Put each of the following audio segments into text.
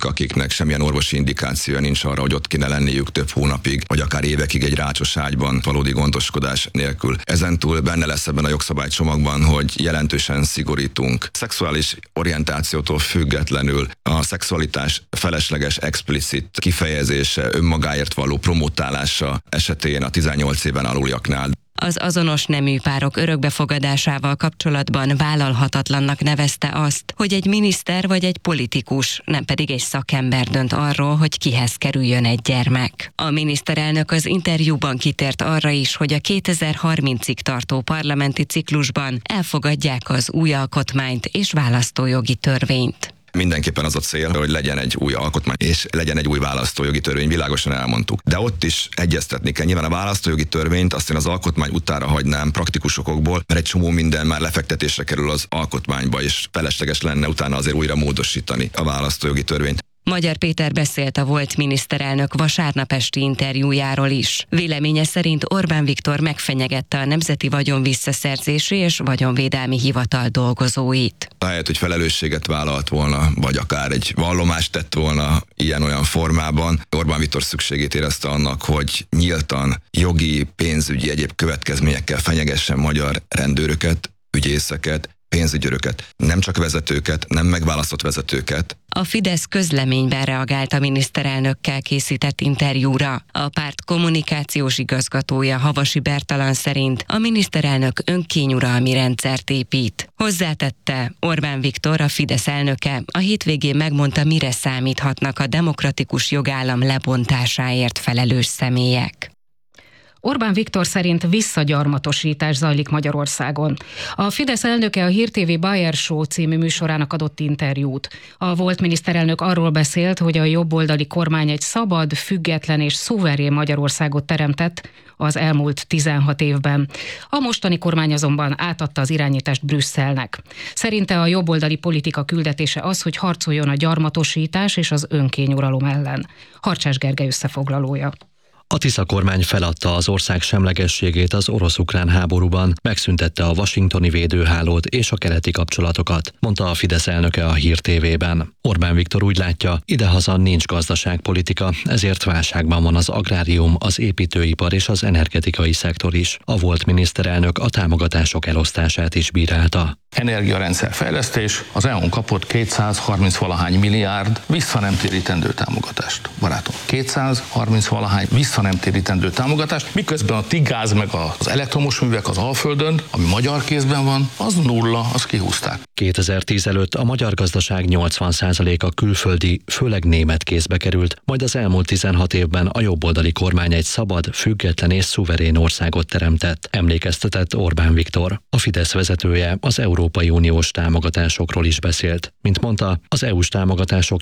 akiknek semmilyen orvosi indikációja nincs arra, hogy ott kéne lenniük több hónapig, vagy akár évekig egy rácsos ágyban valódi gondoskodás nélkül. Ezentúl benne lesz ebben a jogszabálycsomagban, hogy jelentősen szigorítunk. Szexuális orientációtól függetlenül a szexualitás felesleges, explicit kifejezése, önmagáért való promotálása esetén a 18 éven aluliaknál. Az azonos nemű párok örökbefogadásával kapcsolatban vállalhatatlannak nevezte azt, hogy egy miniszter vagy egy politikus, nem pedig egy szakember dönt arról, hogy kihez kerüljön egy gyermek. A miniszterelnök az interjúban kitért arra is, hogy a 2030-ig tartó parlamenti ciklusban elfogadják az új alkotmányt és választójogi törvényt. Mindenképpen az a cél, hogy legyen egy új alkotmány, és legyen egy új választójogi törvény, világosan elmondtuk. De ott is egyeztetni kell. Nyilván a választójogi törvényt azt én az alkotmány utára hagynám praktikus okokból, mert egy csomó minden már lefektetésre kerül az alkotmányba, és felesleges lenne utána azért újra módosítani a választójogi törvényt. Magyar Péter beszélt a volt miniszterelnök vasárnap esti interjújáról is. Véleménye szerint Orbán Viktor megfenyegette a Nemzeti Vagyon Visszaszerzési és Vagyonvédelmi Hivatal dolgozóit. Ahelyett, hogy felelősséget vállalt volna, vagy akár egy vallomást tett volna ilyen-olyan formában, Orbán Viktor szükségét érezte annak, hogy nyíltan jogi, pénzügyi, egyéb következményekkel fenyegessen magyar rendőröket, ügyészeket, pénzügyőröket, nem csak vezetőket, nem megválasztott vezetőket. A Fidesz közleményben reagált a miniszterelnökkel készített interjúra. A párt kommunikációs igazgatója Havasi Bertalan szerint a miniszterelnök önkényuralmi rendszert épít. Hozzátette, Orbán Viktor, a Fidesz elnöke a hétvégén megmondta, mire számíthatnak a demokratikus jogállam lebontásáért felelős személyek. Orbán Viktor szerint visszagyarmatosítás zajlik Magyarországon. A Fidesz elnöke a Hír TV Bayer Show című műsorának adott interjút. A volt miniszterelnök arról beszélt, hogy a jobboldali kormány egy szabad, független és szuverén Magyarországot teremtett az elmúlt 16 évben. A mostani kormány azonban átadta az irányítást Brüsszelnek. Szerinte a jobboldali politika küldetése az, hogy harcoljon a gyarmatosítás és az önkényuralom ellen. Harcsás Gergely összefoglalója. A Tisza kormány feladta az ország semlegességét az orosz-ukrán háborúban, megszüntette a washingtoni védőhálót és a keleti kapcsolatokat, mondta a Fidesz elnöke a Hír TV-ben. Orbán Viktor úgy látja, idehaza nincs gazdaságpolitika, ezért válságban van az agrárium, az építőipar és az energetikai szektor is. A volt miniszterelnök a támogatások elosztását is bírálta. Energiarendszer fejlesztés, az EU-n kapott 230-valahány milliárd visszanemtérítendő támogatást. Barátom, 230-valahány visszanemtérítendő támogatást, miközben a tiggáz meg az elektromos művek az Alföldön, ami magyar kézben van, az nulla, azt kihúzták. 2010 előtt a magyar gazdaság 80%-a külföldi, főleg német kézbe került, majd az elmúlt 16 évben a jobboldali kormány egy szabad, független és szuverén országot teremtett, emlékeztetett Orbán Viktor. A Fidesz vezetője az Európai Uniós támogatásokról is beszélt. Mint mondta, az EU-s támogatások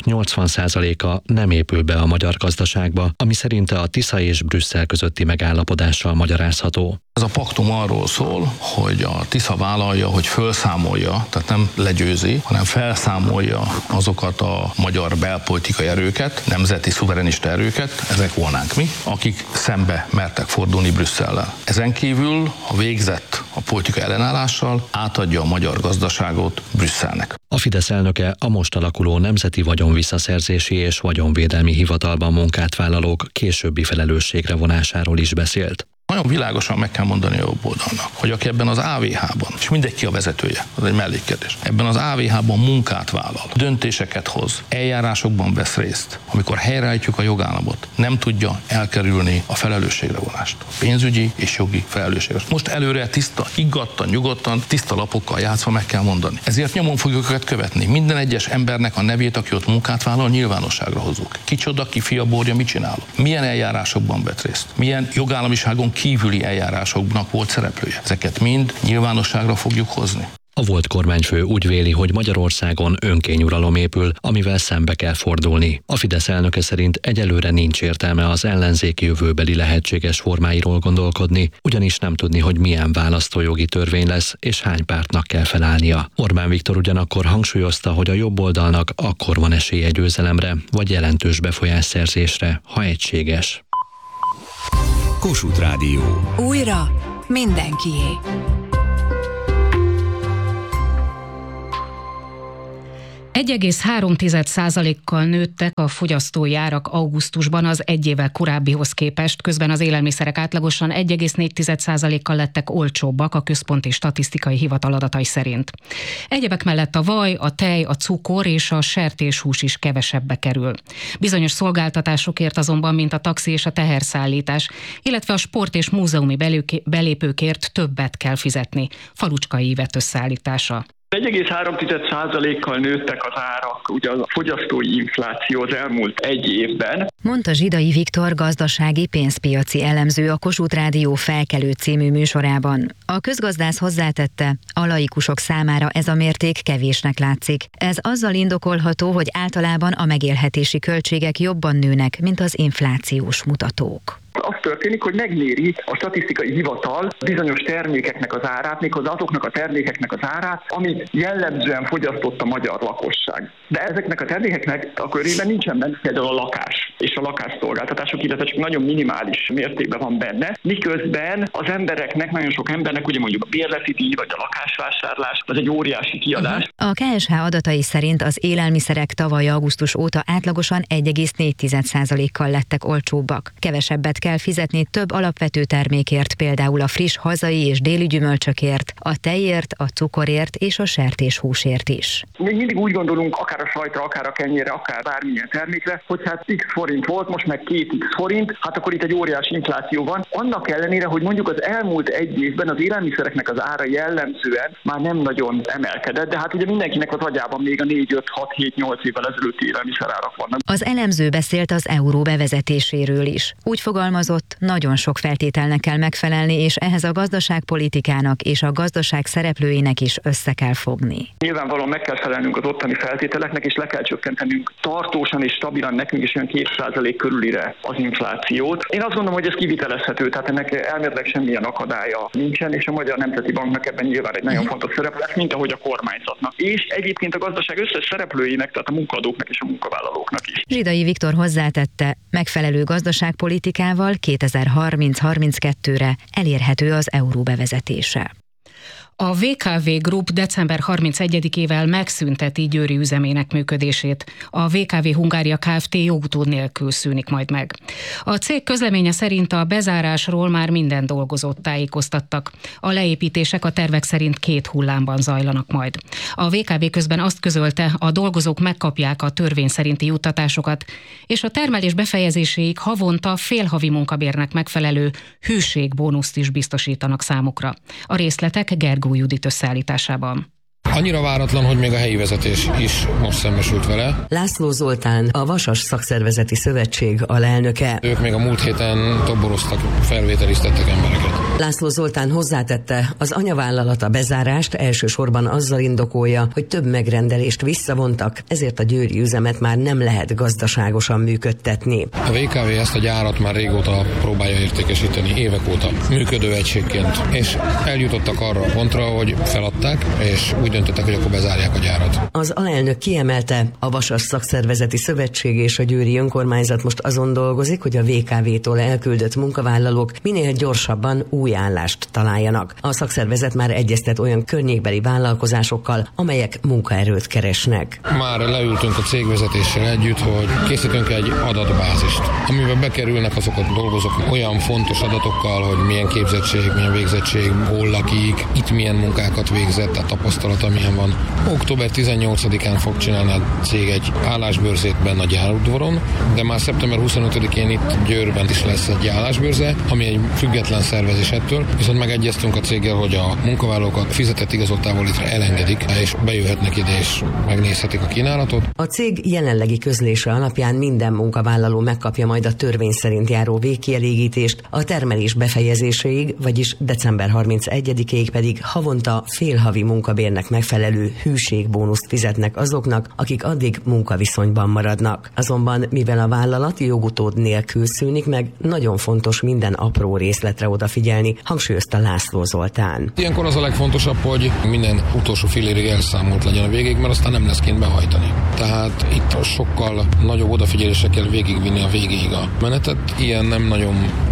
80%-a nem épül be a magyar gazdaságba, ami szerinte a Tisza és Brüsszel közötti megállapodással magyarázható. Ez a paktum arról szól, hogy a Tisza vállalja, hogy felszámolja, tehát nem legyőzi, hanem felszámolja azokat a magyar belpolitikai erőket, nemzeti szuverenista erőket, ezek volnánk mi, akik szembe mertek fordulni Brüsszellel. Ezen kívül a végzett a politikai ellenállással átadja a magyar gazdaságot Brüsszelnek. A Fidesz elnöke a most alakuló Nemzeti Vagyon Visszaszerzési és Vagyonvédelmi Hivatalban munkát vállalók későbbi felelősségre vonásáról is beszélt. Nagyon világosan meg kell mondani a jobb oldalnak, hogy aki ebben az AVH-ban, és mindegy a vezetője, az egy mellékkérdés, ebben az AVH-ban munkát vállal, döntéseket hoz, eljárásokban vesz részt, amikor helyreállítjuk a jogállamot, nem tudja elkerülni a felelősségre vonást. Pénzügyi és jogi felelősségre. Most előre tiszta, higgadtan, nyugodtan, tiszta lapokkal játszva meg kell mondani. Ezért nyomon fogjuk őket követni. Minden egyes embernek a nevét, aki ott munkát vállal, nyilvánosságra hozzuk. Kicsoda, ki fia borja, mit csinál? Milyen eljárásokban vett részt? Milyen jogállamiságon kívüli eljárásoknak volt szereplője. Ezeket mind nyilvánosságra fogjuk hozni. A volt kormányfő úgy véli, hogy Magyarországon önkényuralom épül, amivel szembe kell fordulni. A Fidesz elnöke szerint egyelőre nincs értelme az ellenzék jövőbeli lehetséges formáiról gondolkodni, ugyanis nem tudni, hogy milyen választójogi törvény lesz és hány pártnak kell felállnia. Orbán Viktor ugyanakkor hangsúlyozta, hogy a jobb oldalnak akkor van esélye győzelemre vagy jelentős befolyásszerzésre, ha egységes. Kossuth Rádió. Újra mindenkié. 1,3%-kal nőttek a fogyasztói árak augusztusban az egy évvel korábbihoz képest, közben az élelmiszerek átlagosan 1,4%-kal lettek olcsóbbak a Központi Statisztikai Hivatal adatai szerint. Egyebek mellett a vaj, a tej, a cukor és a sertéshús is kevesebbe kerül. Bizonyos szolgáltatásokért azonban, mint a taxi és a teherszállítás, illetve a sport és múzeumi belépőkért többet kell fizetni. Falucskai Ivett összeállítása. 1,3%-kal nőttek az árak, ugye a fogyasztói infláció az elmúlt egy évben. Mondta Zsidai Viktor gazdasági pénzpiaci elemző a Kossuth Rádió Felkelő című műsorában. A közgazdász hozzátette, a laikusok számára ez a mérték kevésnek látszik. Ez azzal indokolható, hogy általában a megélhetési költségek jobban nőnek, mint az inflációs mutatók. Az történik, hogy megméri a statisztikai hivatal bizonyos termékeknek az árát, méghozzá azoknak a termékeknek az árát, amit jellemzően fogyasztott a magyar lakosság. De ezeknek a termékeknek a körében nincsen benne például a lakás és a lakásszolgáltatások, illetve csak nagyon minimális mértékben van benne, miközben az embereknek, nagyon sok embernek ugye mondjuk a bérleti díj vagy a lakásvásárlás, az egy óriási kiadás. A KSH adatai szerint az élelmiszerek tavaly augusztus óta átlagosan 1,4%-kal lettek olcsóbbak. Kevesebbet kell fizetni több alapvető termékért, például a friss hazai és déli gyümölcsökért, a tejért, a cukorért és a sertéshúsért is. Még mindig úgy gondolunk, akár a sajtra, akár a kenyérre, akár bármilyen termékre, hogy hát x forint volt, most meg 2x forint, hát akkor itt egy óriási infláció van. Annak ellenére, hogy mondjuk az elmúlt egy évben az élelmiszereknek az ára jellemzően már nem nagyon emelkedett, de hát ugye mindenkinek az agyában még a 4-5-6-7-8 évvel ezelőtti élelmiszerárak vannak. Az elemző beszélt az euró bevezetéséről is. Úgy fogalmazott, nagyon sok feltételnek kell megfelelni, és ehhez a gazdaságpolitikának és a gazdaság szereplőinek is össze kell fogni. Nyilvánvalóan meg kell felelnünk az ottani feltételeknek, és le kell csökkentenünk tartósan és stabilan nekünk is olyan 2% körülire az inflációt. Én azt gondolom, hogy ez kivitelezhető, tehát ennek elméletileg semmilyen akadálya nincsen, és a Magyar Nemzeti Banknak ebben nyilván egy nagyon fontos szerep lesz, mint ahogy a kormányzatnak. És egyébként a gazdaság összes szereplőinek, tehát a munkadóknak és a munkavállalóknak is. Zsidai Viktor hozzátette, megfelelő gazdaságpolitikával 2030-32-re elérhető az euró bevezetése. A VKV Group december 31-ével megszünteti győri üzemének működését. A VKV Hungária Kft. Jogutód nélkül szűnik majd meg. A cég közleménye szerint a bezárásról már minden dolgozót tájékoztattak. A leépítések a tervek szerint 2 hullámban zajlanak majd. A VKV közben azt közölte, a dolgozók megkapják a törvény szerinti juttatásokat, és a termelés befejezéséig havonta félhavi munkabérnek megfelelő hűségbónuszt is biztosítanak számukra. A részletek Gergő Judit összeállításában. Annyira váratlan, hogy még a helyi vezetés is most szembesült vele. László Zoltán, a Vasas Szakszervezeti Szövetség alelnöke. Ők még a múlt héten toboroztak, felvételiztettek embereket. László Zoltán hozzátette, az anyavállalat a bezárást elsősorban azzal indokolja, hogy több megrendelést visszavontak, ezért a győri üzemet már nem lehet gazdaságosan működtetni. A VKV ezt a gyárat már régóta próbálja értékesíteni, évek óta, működő egységként, és eljutottak arra a pontra, hogy feladták, és úgy döntöttek, hogy akkor bezárják a gyárat. Az alelnök kiemelte, a Vasas Szakszervezeti Szövetség és a győri önkormányzat most azon dolgozik, hogy a VKV-tól elküldött munkavállalók minél gyorsabban új állást találjanak. A szakszervezet már egyeztet olyan környékbeli vállalkozásokkal, amelyek munkaerőt keresnek. Már leültünk a cégvezetéssel együtt, hogy készítünk egy adatbázist, amiben bekerülnek azok a dolgozók olyan fontos adatokkal, hogy milyen képzettség, milyen végzettség, hol lakik, itt milyen munkákat végzett, a tapasztalata milyen van. Október 18-án fog csinálni a cég egy állásbörzét benne a gyárudvaron, de már szeptember 25-én itt Győrben is lesz egy állásbörze, ami egy független szervezés ettől, viszont megegyeztünk a céggel, hogy a munkavállalókat fizetett igazoltávolítra elengedik, és bejöhetnek ide és megnézhetik a kínálatot. A cég jelenlegi közlése alapján minden munkavállaló megkapja majd a törvény szerint járó végkielégítést, a termelés befejezéséig, vagyis december 31-ig pedig havonta félhavi munkabérnek megfelelő hűségbónuszt fizetnek azoknak, akik addig munkaviszonyban maradnak. Azonban, mivel a vállalat jogutód nélkül szűnik meg, nagyon fontos minden apró részletre odafigyelni, hangsúlyozta László Zoltán. Ilyenkor az a legfontosabb, hogy minden utolsó fillérig elszámolt legyen a végig, mert aztán nem lesz kint behajtani. Tehát itt sokkal nagyobb odafigyelésre kell végigvinni a végéig a menetet. Ilyen nem nagyon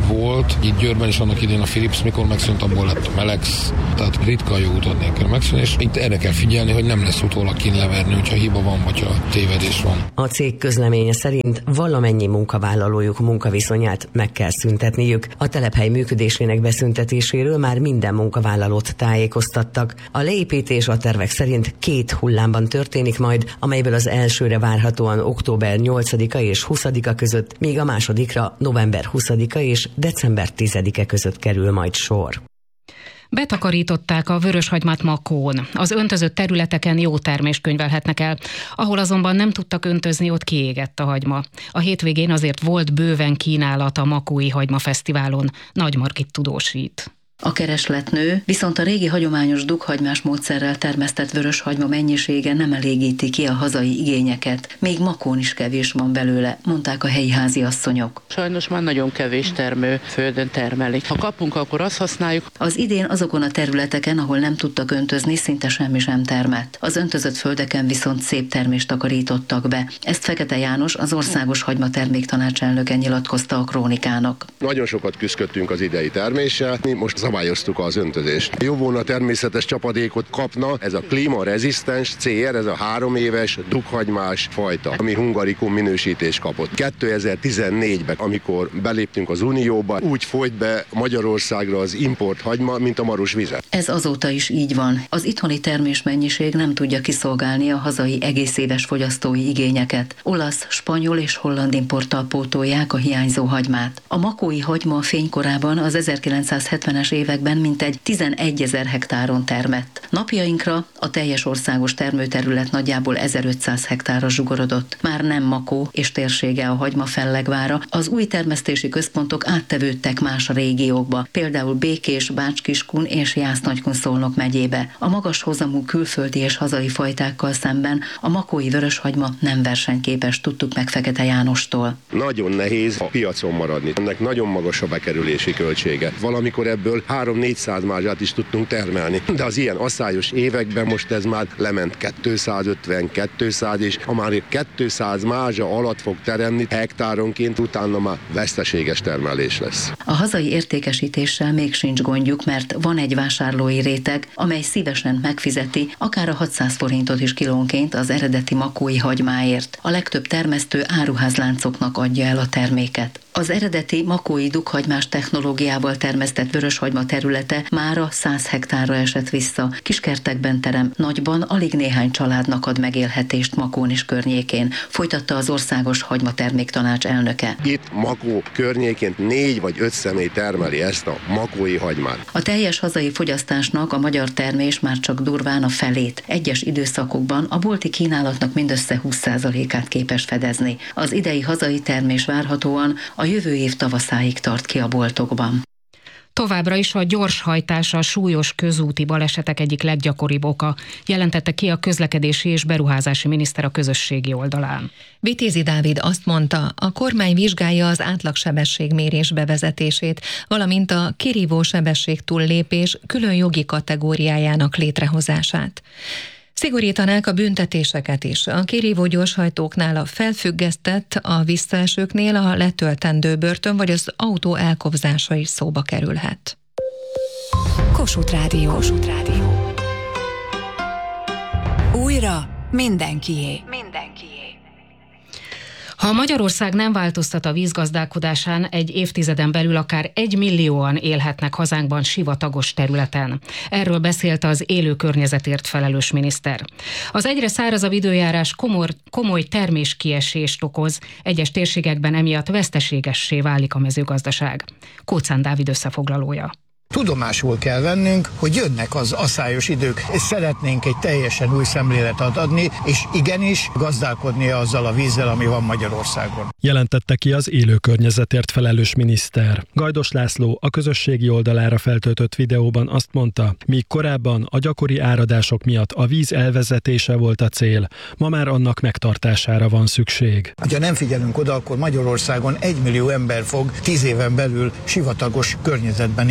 volt. Itt Győrben is annak idén a Philips, mikor megszűnt, abból lett a Melex, tehát ritka jó utat nélkül megszűnni, és itt erre kell figyelni, hogy nem lesz utólag kínleverni, hogyha hiba van, vagy ha tévedés van. A cég közleménye szerint valamennyi munkavállalójuk munkaviszonyát meg kell szüntetniük. A telephely működésének beszüntetéséről már minden munkavállalót tájékoztattak. A leépítés a tervek szerint 2 hullámban történik majd, amelyből az elsőre várhatóan október 8-a és 20-a között, míg a másodikra november 20-a és december 10-e között kerül majd sor. Betakarították a vöröshagymát Makón. Az öntözött területeken jó termést könyvelhetnek el. Ahol azonban nem tudtak öntözni, ott kiégett a hagyma. A hétvégén azért volt bőven kínálat a Makói Hagyma Fesztiválon. Nagy Margit tudósít. A kereslet nő, viszont a régi hagyományos dughagymás módszerrel termesztett vöröshagyma mennyisége nem elégíti ki a hazai igényeket. Még Makón is kevés van belőle, mondták a helyi háziasszonyok. Sajnos már nagyon kevés termőföldön termelik. Ha kapunk, akkor azt használjuk. Az idén azokon a területeken, ahol nem tudtak öntözni, szinte semmi sem termett. Az öntözött földeken viszont szép termést takarítottak be. Ezt Fekete János, az Országos Hagymatermék Tanács elnöke nyilatkozta a Krónikának. Nagyon sokat küzdöttünk az idei terméssel, mi most szabályoztuk az öntözést. Jó volna természetes csapadékot kapna, ez a klímarezisztens CR, ez a 3 éves dughagymás fajta, ami hungarikum minősítést kapott. 2014-ben, amikor beléptünk az Unióba, úgy folyt be Magyarországra az import hagyma, mint a marosvizet. Ez azóta is így van. Az itthoni termésmennyiség nem tudja kiszolgálni a hazai egész éves fogyasztói igényeket. Olasz, spanyol és holland importtal pótolják a hiányzó hagymát. A makói hagyma a fénykorában az 1970-es években mintegy 11 000 hektáron termett. Napjainkra a teljes országos termőterület nagyjából 1500 hektárra zsugorodott. Már nem Makó és térsége a hagyma fellegvára, az új termesztési központok áttevődtek más régiókba, például Békés, Bács-Kiskun és Jász-Nagykun-Szolnok megyébe. A magas hozamú külföldi és hazai fajtákkal szemben a makói vöröshagyma nem versenyképes, tudtuk meg Fekete Jánostól. Nagyon nehéz a piacon maradni. Ennek nagyon magas a bekerülési költsége. Valamikor ebből 300-400 mázsát is tudtunk termelni. De az ilyen asszályos években most ez már lement 250-200, és ha már 200 mázsa alatt fog teremni hektáronként, utána már veszteséges termelés lesz. A hazai értékesítéssel még sincs gondjuk, mert van egy vásárlói réteg, amely szívesen megfizeti akár a 600 forintot is kilónként az eredeti makói hagymáért. A legtöbb termesztő áruházláncoknak adja el a terméket. Az eredeti makói dughagymás technológiával termesztett vöröshagyma területe mára 100 hektárra esett vissza. Kiskertekben terem, nagyban alig néhány családnak ad megélhetést Makón és környékén, folytatta az Országos Hagymatermék Tanács elnöke. Itt Makó környékén 4 vagy 5 személy termeli ezt a makói hagymát. A teljes hazai fogyasztásnak a magyar termés már csak durván a felét. Egyes időszakokban a bolti kínálatnak mindössze 20%-át képes fedezni. Az idei hazai termés várhatóan a jövő év tavaszáig tart ki a boltokban. Továbbra is a gyorshajtás a súlyos közúti balesetek egyik leggyakoribb oka, jelentette ki a közlekedési és beruházási miniszter a közösségi oldalán. Vitézi Dávid azt mondta, a kormány vizsgálja az átlagsebességmérés bevezetését, valamint a kirívó sebesség túllépés külön jogi kategóriájának létrehozását. Szigorítanák a büntetéseket is. A kirívó gyorshajtóknál a felfüggesztett, a visszaesőknél a letöltendő börtön vagy az autó elkobzása is szóba kerülhet. Kossuth Rádió. Újra mindenkié. Ha Magyarország nem változtat a vízgazdálkodásán, egy évtizeden belül akár 1 millióan élhetnek hazánkban sivatagos területen. Erről beszélt az élő környezetért felelős miniszter. Az egyre szárazabb időjárás komoly terméskiesést okoz, egyes térségekben emiatt veszteségessé válik a mezőgazdaság. Kóczán Dávid összefoglalója. Tudomásul kell vennünk, hogy jönnek az asszályos idők, és szeretnénk egy teljesen új szemléletet adni, és igenis gazdálkodni azzal a vízzel, ami van Magyarországon. Jelentette ki az élő környezetért felelős miniszter. Gajdos László a közösségi oldalára feltöltött videóban azt mondta, míg korábban a gyakori áradások miatt a víz elvezetése volt a cél, ma már annak megtartására van szükség. Ha nem figyelünk oda, akkor Magyarországon 1 millió ember fog 10 éven belül sivatagos környezetben élni.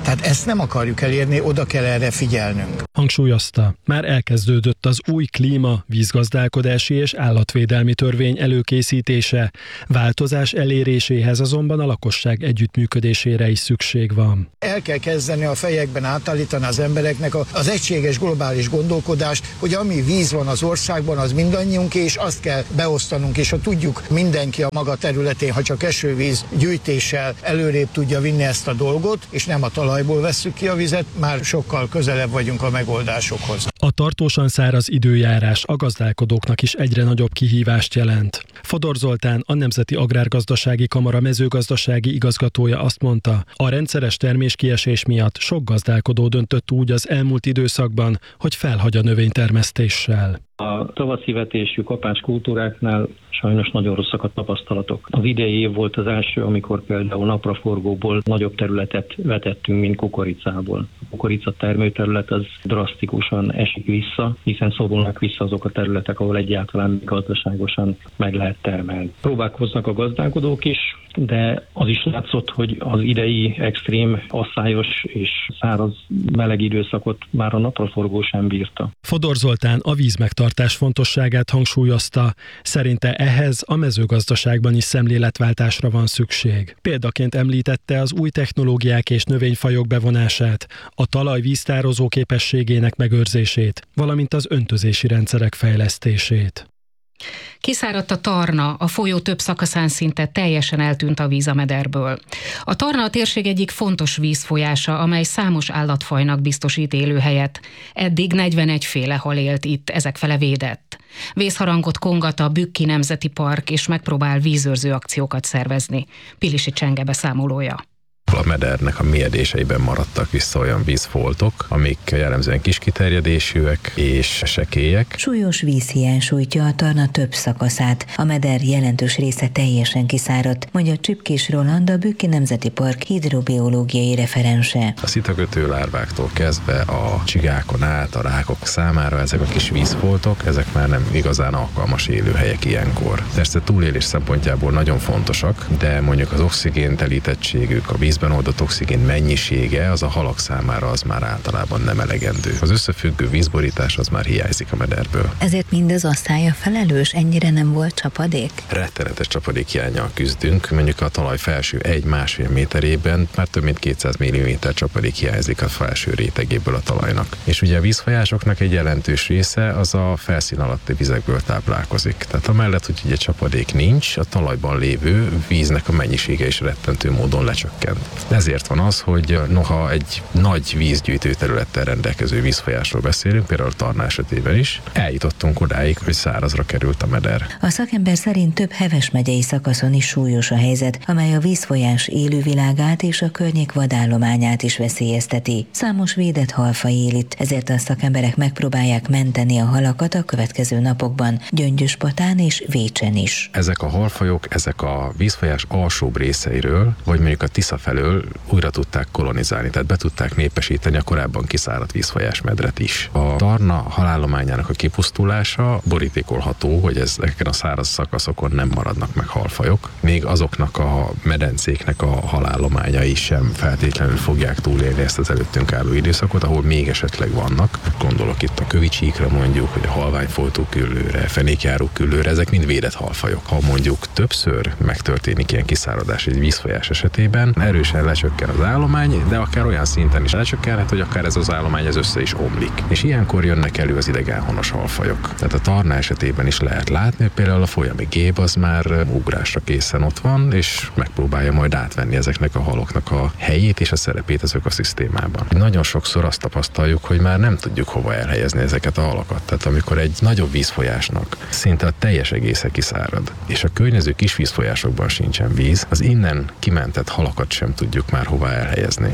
Tehát ezt nem akarjuk elérni, oda kell erre figyelnünk. Hangsúlyozta, már elkezdődött az új klíma, vízgazdálkodási és állatvédelmi törvény előkészítése. Változás eléréséhez azonban a lakosság együttműködésére is szükség van. El kell kezdeni a fejekben átállítani az embereknek az egységes globális gondolkodást, hogy ami víz van az országban, az mindannyiunk, és azt kell beosztanunk, és ha tudjuk mindenki a maga területén, ha csak esővíz gyűjtéssel előrébb tudja vinni ezt a dolgot, és nem a talajból vesszük ki a vizet, már sokkal közelebb vagyunk a megoldásokhoz. A tartósan száraz időjárás a gazdálkodóknak is egyre nagyobb kihívást jelent. Fodor Zoltán, a Nemzeti Agrárgazdasági Kamara mezőgazdasági igazgatója azt mondta, a rendszeres terméskiesés miatt sok gazdálkodó döntött úgy az elmúlt időszakban, hogy felhagy a növénytermesztéssel. A tavaszi vetésű kapás kultúráknál sajnos nagyon rosszak a tapasztalatok. Az idei év volt az első, amikor például napraforgóból nagyobb területet vetettünk, mint kukoricából. A kukorica termőterület az drasztikusan esik vissza, hiszen szorulnak vissza azok a területek, ahol egyáltalán gazdaságosan meg lehet termelni. Próbálkoznak a gazdálkodók is, de az is látszott, hogy az idei extrém, asszályos és száraz meleg időszakot már a napraforgó sem bírta. Fodor Zoltán a vízmegtartás fontosságát hangsúlyozta. Szerinte ehhez a mezőgazdaságban is szemléletváltásra van szükség. Példaként említette az új technológiák és növényfajok bevonását, a talaj víztározó képességének megőrzését, valamint az öntözési rendszerek fejlesztését. Kiszáradt a Tarna, a folyó több szakaszán szinte teljesen eltűnt a víz a mederből. A Tarna a térség egyik fontos vízfolyása, amely számos állatfajnak biztosít élőhelyet. Eddig 41 féle hal élt itt, ezek fele védett. Vészharangot kongat a Bükki Nemzeti Park, és megpróbál vízőrző akciókat szervezni. Pilisi Csenge beszámolója. A medernek a mélyedéseiben maradtak vissza olyan vízfoltok, amik jellemzően kis kiterjedésűek és sekélyek. Súlyos vízhiány sújtja a Tarna több szakaszát. A meder jelentős része teljesen kiszáradt, mondja Csipkés Roland, a Bükki Nemzeti Park hidrobiológiai referense. A szitakötő lárváktól kezdve a csigákon át a rákok számára ezek a kis vízfoltok, ezek már nem igazán alkalmas élőhelyek ilyenkor. Persze túlélés szempontjából nagyon fontosak, de mondjuk az oxigéntelítettségük, a vízben oldott oxigén mennyisége az a halak számára az már általában nem elegendő. Az összefüggő vízborítás az már hiányzik a mederből. Ezért mindez asszálya felelős, ennyire nem volt csapadék? Rettenetes csapadékhiánnyal küzdünk, mondjuk a talaj felső 1-1,5 méterében már több mint 200 mm csapadék hiányzik a felső rétegéből a talajnak. És ugye a vízfolyásoknak egy jelentős része az a felszín alatti vizekből táplálkozik. Tehát amellett, hogy ugye csapadék nincs, a talajban lévő víznek a mennyisége is rettentő módon lecsökkent. Ezért van az, hogy noha egy nagy vízgyűjtő területtel rendelkező vízfolyásról beszélünk, például Tarna esetében is, eljutottunk odáig, hogy szárazra került a meder. A szakember szerint több Heves megyei szakaszon is súlyos a helyzet, amely a vízfolyás élővilágát és a környék vadállományát is veszélyezteti. Számos védett halfaj él itt, ezért a szakemberek megpróbálják menteni a halakat a következő napokban, Gyöngyöspatán és Vécsen is. Ezek a halfajok, ezek a vízfolyás alsóbb részeiről, vagy mondjuk a Tisza felől újra tudták kolonizálni, tehát be tudták népesíteni a korábban kiszáradt vízfolyás medret is. A Tarna halállományának a kipusztulása borítékolható, hogy ezeken a száraz szakaszokon nem maradnak meg halfajok, még azoknak a medencéknek a halállományai sem feltétlenül fogják túlélni ezt az előttünk álló időszakot, ahol még esetleg vannak. Gondolok itt a kövicsíkra mondjuk, vagy a halványfoltú küllőre, fenékjáró küllőre, ezek mind védett halfajok. Ha mondjuk többször megtörténik ilyen kiszáradás egy vízfolyás esetében, erősen lecsökken az állomány, de akár olyan szinten is lecsökkenhet, hogy akár ez az állomány ez össze is omlik. És ilyenkor jönnek elő az idegenhonos halfajok. Tehát a Tarna esetében is lehet látni, hogy például a folyami gép az már ugrásra készen ott van, és megpróbálja majd átvenni ezeknek a haloknak a helyét és a szerepét az ökoszisztémában. Nagyon sokszor azt tapasztaljuk, hogy már nem tudjuk hova elhelyezni ezeket a halakat. Tehát amikor egy nagyobb vízfolyásnak szinte a teljes egésze kiszárad, és a környező kis vízfolyásokban sincsen víz, az innen kimentett halakat sem tudjuk már hova elhelyezni.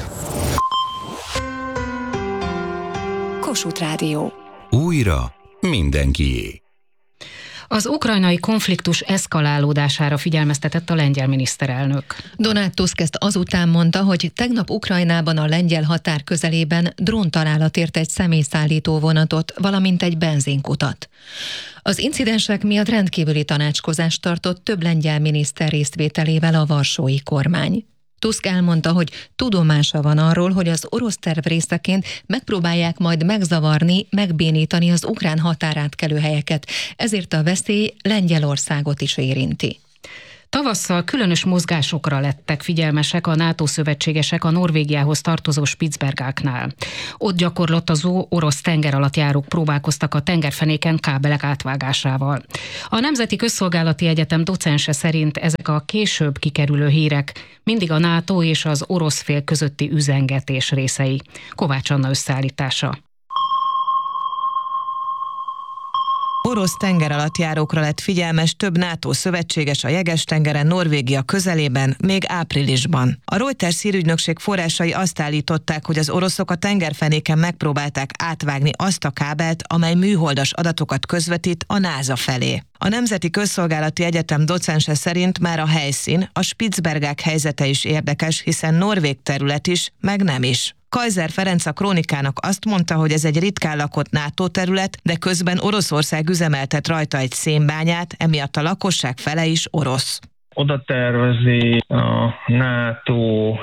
Kossuth Rádió. Újra mindenkié. Az ukrajnai konfliktus eszkalálódására figyelmeztetett a lengyel miniszterelnök. Donald Tusk ezt azután mondta, hogy tegnap Ukrajnában a lengyel határ közelében dróntalálat ért egy személyszállító vonatot, valamint egy benzinkutat. Az incidensek miatt rendkívüli tanácskozást tartott több lengyel miniszter résztvételével a varsói kormány. Tusk elmondta, hogy tudomása van arról, hogy az orosz terv részeként megpróbálják majd megzavarni, megbénítani az ukrán határátkelőhelyeket, ezért a veszély Lengyelországot is érinti. Tavasszal különös mozgásokra lettek figyelmesek a NATO szövetségesek a Norvégiához tartozó Spitsbergáknál. Ott gyakorlatozó orosz tengeralattjárók próbálkoztak a tengerfenéken kábelek átvágásával. A Nemzeti Közszolgálati Egyetem docense szerint ezek a később kikerülő hírek mindig a NATO és az orosz fél közötti üzengetés részei. Kovács Anna összeállítása. Orosz tengeralattjárókra lett figyelmes több NATO szövetséges a Jeges-tengeren, Norvégia közelében, még áprilisban. A Reuters hírügynökség forrásai azt állították, hogy az oroszok a tengerfenéken megpróbálták átvágni azt a kábelt, amely műholdas adatokat közvetít a NASA felé. A Nemzeti Közszolgálati Egyetem docense szerint már a helyszín, a Spitsbergák helyzete is érdekes, hiszen norvég terület is, meg nem is. Kaiser Ferenc a Krónikának azt mondta, hogy ez egy ritkán lakott NATO terület, de közben Oroszország üzemeltet rajta egy szénbányát, emiatt a lakosság fele is orosz. Oda tervezi a NATO,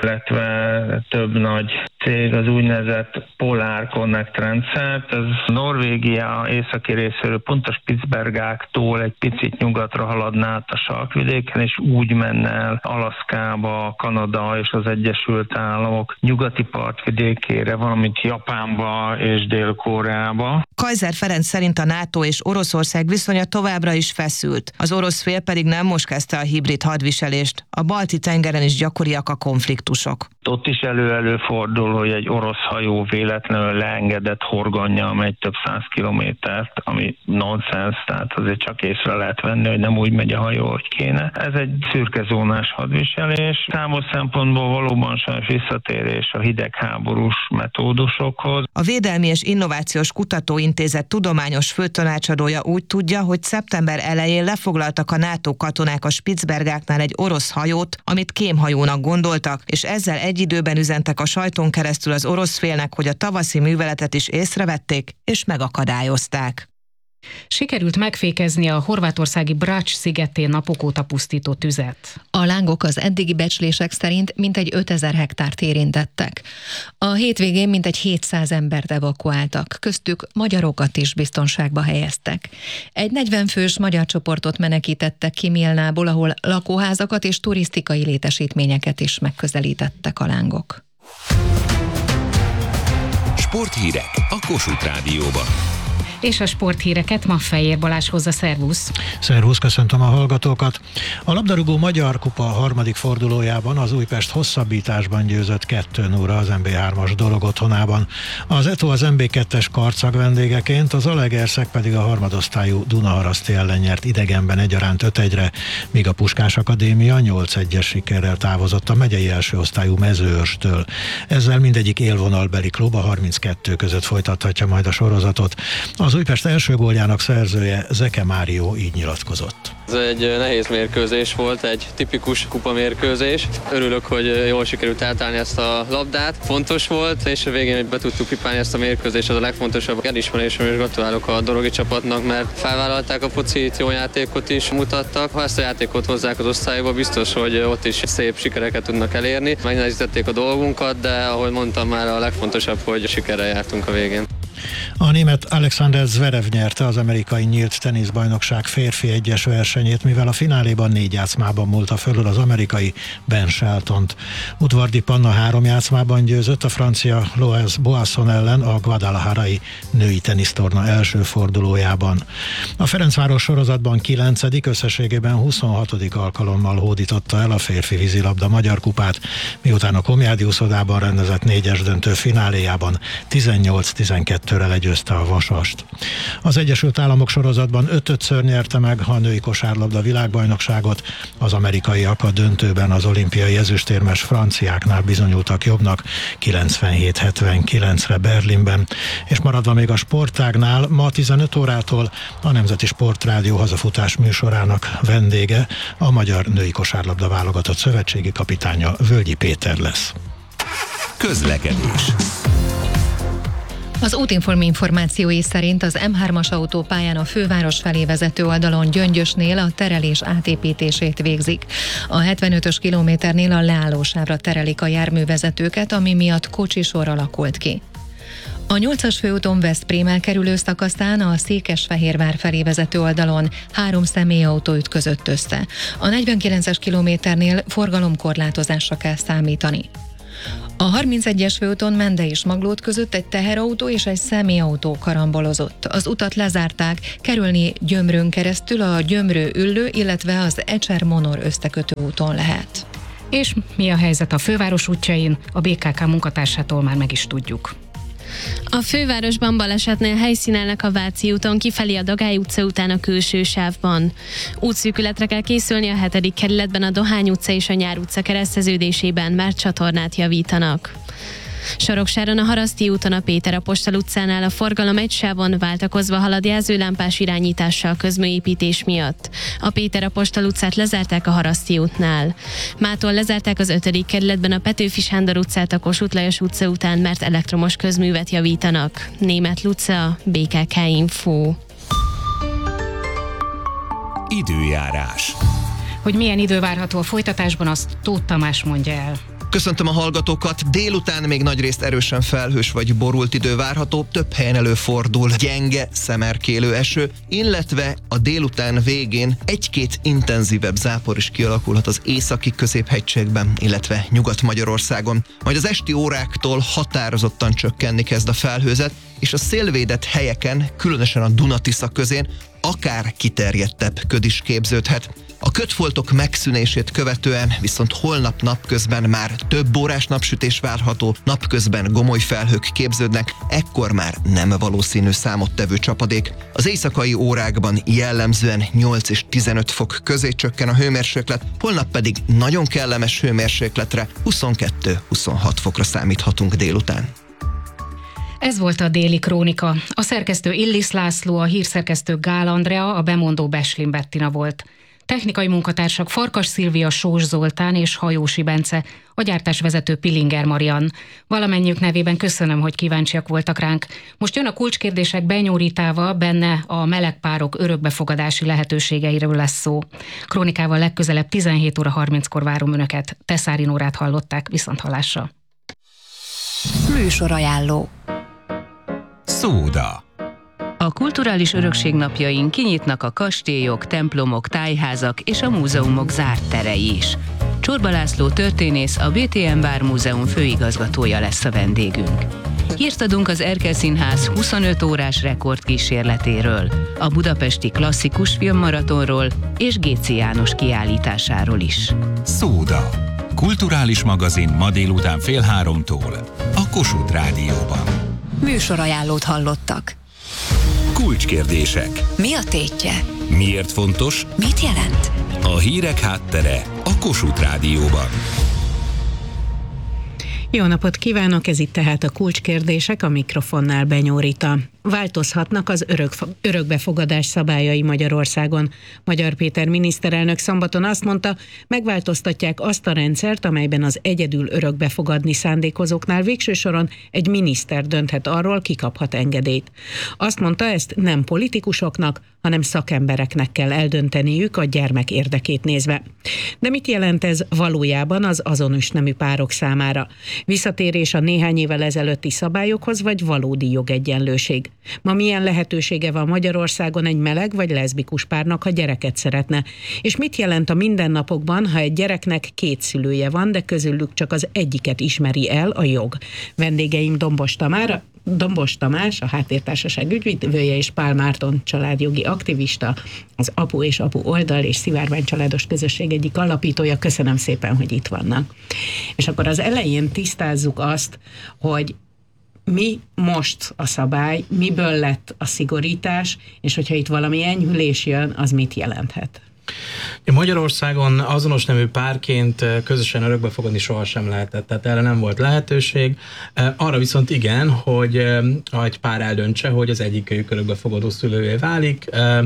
illetve több nagy cég az úgynevezett Polar Connect rendszert. Ez Norvégia északi részéről, pont a Spitsbergáktól egy picit nyugatra haladna át a sarkvidéken, és úgy menne el Alaszkába, Kanada és az Egyesült Államok nyugati partvidékére, valamint Japánba és Dél-Koreába. Kaiser Ferenc szerint a NATO és Oroszország viszonya továbbra is feszült. Az orosz fél pedig nem most kezdte a hibrid hadviselést. A Balti-tengeren is gyakoriak a konfliktusok. Ott is előfordul, hogy egy orosz hajó véletlenül leengedett horgonnyal megy több 100 kilométert, ami nonsens, tehát azért csak észre lehet venni, hogy nem úgy megy a hajó, hogy kéne. Ez egy szürkezónás hadviselés. Számos szempontból valóban sajnos visszatérés a hidegháborús metódusokhoz. A Védelmi és Innovációs Kutatóintézet tudományos főtanácsadója úgy tudja, hogy szeptember elején lefoglaltak a NATO katonák a Spitsbergáknál egy orosz hajót, amit kémhajónak gondoltak, és ezzel egy időben üzentek a sajton keresztül az orosz félnek, hogy a tavaszi műveletet is észrevették és megakadályozták. Sikerült megfékezni a horvátországi Brač szigetén napok óta pusztító tüzet. A lángok az eddigi becslések szerint mintegy 5000 hektárt érintettek. A hétvégén mintegy 700 embert evakuáltak, köztük magyarokat is biztonságba helyeztek. Egy 40 fős magyar csoportot menekítettek ki Milnából, ahol lakóházakat és turisztikai létesítményeket is megközelítettek a lángok. Sporthírek a Kossuth Rádióban. És a sporthíreket ma Fejér Balázs hozza. Szervusz! Szervusz, köszöntöm a hallgatókat! A labdarúgó Magyar Kupa harmadik fordulójában az Újpest hosszabbításban győzött 2-0-ra az MB3-as Dolog otthonában. Az Eto az MB2-es Karcag vendégeként, az Zalaegerszeg pedig a harmadosztályú Dunaharaszti ellen nyert idegenben egyaránt 5-1-re, míg a Puskás Akadémia 8-1-es sikerrel távozott a megyei első osztályú Mezőörstől. Ezzel mindegyik élvonalbeli klub a 32 között folytathatja majd a sorozatot. Az Újpest első góljának szerzője Zeke Mário így nyilatkozott. Ez egy nehéz mérkőzés volt, egy tipikus kupamérkőzés. Örülök, hogy jól sikerült eltállni ezt a labdát. Fontos volt, és a végén be tudtuk pipálni ezt a mérkőzést, ez a legfontosabb elismerésem, és gratulálok a dorogi csapatnak, mert felvállalták a focit, jó játékot is mutattak. Ha ezt a játékot hozzák az osztályba, biztos, hogy ott is szép sikereket tudnak elérni. Megnehezítették a dolgunkat, de ahogy mondtam már, a legfontosabb, hogy sikerrel jártunk a végén. A német Alexander Zverev nyerte az amerikai nyílt teniszbajnokság férfi egyes versenyét, mivel a fináléban 4 játszmában múlta fölül az amerikai Ben Sheltont. Udvardi Panna 3 játszmában győzött a francia Loes Boasson ellen a guadalajarai női tenisztorna első fordulójában. A Ferencváros sorozatban 9., összességében 26. alkalommal hódította el a férfi vízilabda Magyar Kupát, miután a Komjádi úszodában rendezett 4-es döntő fináléjában 18-12-re legyőzte a Vasast. Az Egyesült Államok sorozatban 5-ször nyerte meg a női kosárlabda világbajnokságot, az amerikaiak a döntőben az olimpiai ezüstérmes franciáknál bizonyultak jobbnak 97-79-re Berlinben, és maradva még a sportágnál, ma 15 órától a Nemzeti Sportrádió hazafutás műsorának vendége a magyar női kosárlabda válogatott szövetségi kapitánya Völgyi Péter lesz. Közlekedés. Az Útinform információi szerint az M3-as autópályán a főváros felé vezető oldalon Gyöngyösnél a terelés átépítését végzik. A 75-ös kilométernél a leállósávra terelik a járművezetőket, ami miatt kocsisor alakult ki. A 8-as főúton Veszprémmel kerülő szakaszán a Székesfehérvár felé vezető oldalon 3 személyautó ütközött össze. A 49-es kilométernél forgalomkorlátozásra kell számítani. A 31-es főúton Mende és Maglód között egy teherautó és egy személyautó karambolozott. Az utat lezárták, kerülni Gyömrön keresztül a Gyömrő-Üllő, illetve az Ecser-Monor összekötő úton lehet. És mi a helyzet a főváros útjain? A BKK munkatársától már meg is tudjuk. A fővárosban balesetnél helyszínelnek a Váci úton kifelé a Dagály utca után a külső sávban. Útszűkületre kell készülni a 7. kerületben a Dohány utca és a Nyár utca kereszteződésében, mert csatornát javítanak. Soroksáron a Haraszti úton a Péter Apostol utcánál a forgalom egy sávon váltakozva halad jelzőlámpás irányítással közműépítés miatt. A Péter Apostol utcát lezárták a Haraszti útnál. Mától lezárták az 5. kerületben a Petőfi Sándor utcát a Kossuth Lajos utca után, mert elektromos közművet javítanak. Németh Luca, BKK Info. Időjárás. Hogy milyen idő várható a folytatásban, azt Tóth Tamás mondja el. Köszöntöm a hallgatókat! Délután még nagyrészt erősen felhős vagy borult idő várható, több helyen előfordul gyenge, szemerkélő eső, illetve a délután végén egy-két intenzívebb zápor is kialakulhat az északi középhegységben, illetve Nyugat-Magyarországon. Majd az esti óráktól határozottan csökkenni kezd a felhőzet, és a szélvédett helyeken, különösen a Duna-Tisza közén akár kiterjedtebb köd is képződhet. A ködfoltok megszűnését követően viszont holnap napközben már több órás napsütés várható, napközben gomoly felhők képződnek, ekkor már nem valószínű számottevő csapadék. Az éjszakai órákban jellemzően 8 és 15 fok közé csökken a hőmérséklet, holnap pedig nagyon kellemes hőmérsékletre 22-26 fokra számíthatunk délután. Ez volt a Déli Krónika. A szerkesztő Illis László, a hírszerkesztő Gál Andrea, a bemondó Beslin Bettina volt. Technikai munkatársak Farkas Szilvia, Sós Zoltán és Hajósi Bence, a gyártásvezető Pilinger Marian. Valamennyiük nevében köszönöm, hogy kíváncsiak voltak ránk. Most jön a kulcskérdések Benyó-Ritával, benne a melegpárok örökbefogadási lehetőségeiről lesz szó. Krónikával legközelebb 17 óra 30-kor várom Önöket. Teszári Nórát hallották, viszonthallásra. Műsorajánló. Szóda. A kulturális örökség napjain kinyitnak a kastélyok, templomok, tájházak és a múzeumok zárt terei is. Csorba László történész, a BTM Vármúzeum főigazgatója lesz a vendégünk. Hírt adunk az Erkel Színház 25 órás rekordkísérletéről, a budapesti klasszikus filmmaratonról és Géci János kiállításáról is. Szóda. Kulturális magazin ma délután 14:30 a Kossuth Rádióban. Műsorajánlót hallottak. Kulcskérdések. Mi a tétje? Miért fontos? Mit jelent? A hírek háttere a Kossuth Rádióban. Jó napot kívánok, ez itt tehát a kulcskérdések, a mikrofonnál Benyó Rita. Változhatnak az örökbefogadás szabályai Magyarországon. Magyar Péter miniszterelnök szombaton azt mondta, megváltoztatják azt a rendszert, amelyben az egyedül örökbefogadni szándékozóknál végső soron egy miniszter dönthet arról, ki kaphat engedélyt. Azt mondta, ezt nem politikusoknak, hanem szakembereknek kell eldönteniük a gyermek érdekét nézve. De mit jelent ez valójában az azonos nemű párok számára? Visszatérés a néhány évvel ezelőtti szabályokhoz, vagy valódi jogegyenlőség? Ma milyen lehetősége van Magyarországon egy meleg vagy leszbikus párnak, ha gyereket szeretne? És mit jelent a mindennapokban, ha egy gyereknek 2 szülője van, de közülük csak az egyiket ismeri el a jog? Vendégeim Dombos Tamás, a Háttértársaság ügyvivője, és Pál Márton családjogi aktivista, az Apu és Apu oldal és Szivárvány családos közösség egyik alapítója. Köszönöm szépen, hogy itt vannak. És akkor az elején tisztázzuk azt, hogy mi most a szabály, miből lett a szigorítás, és hogyha itt valami enyhülés jön, az mit jelenthet? Magyarországon azonos nemű párként közösen örökbefogadni sohasem lehetett, tehát erre nem volt lehetőség. Arra viszont igen, hogy egy pár eldöntse, hogy az egyikőjük örökbefogadó szülővé válik,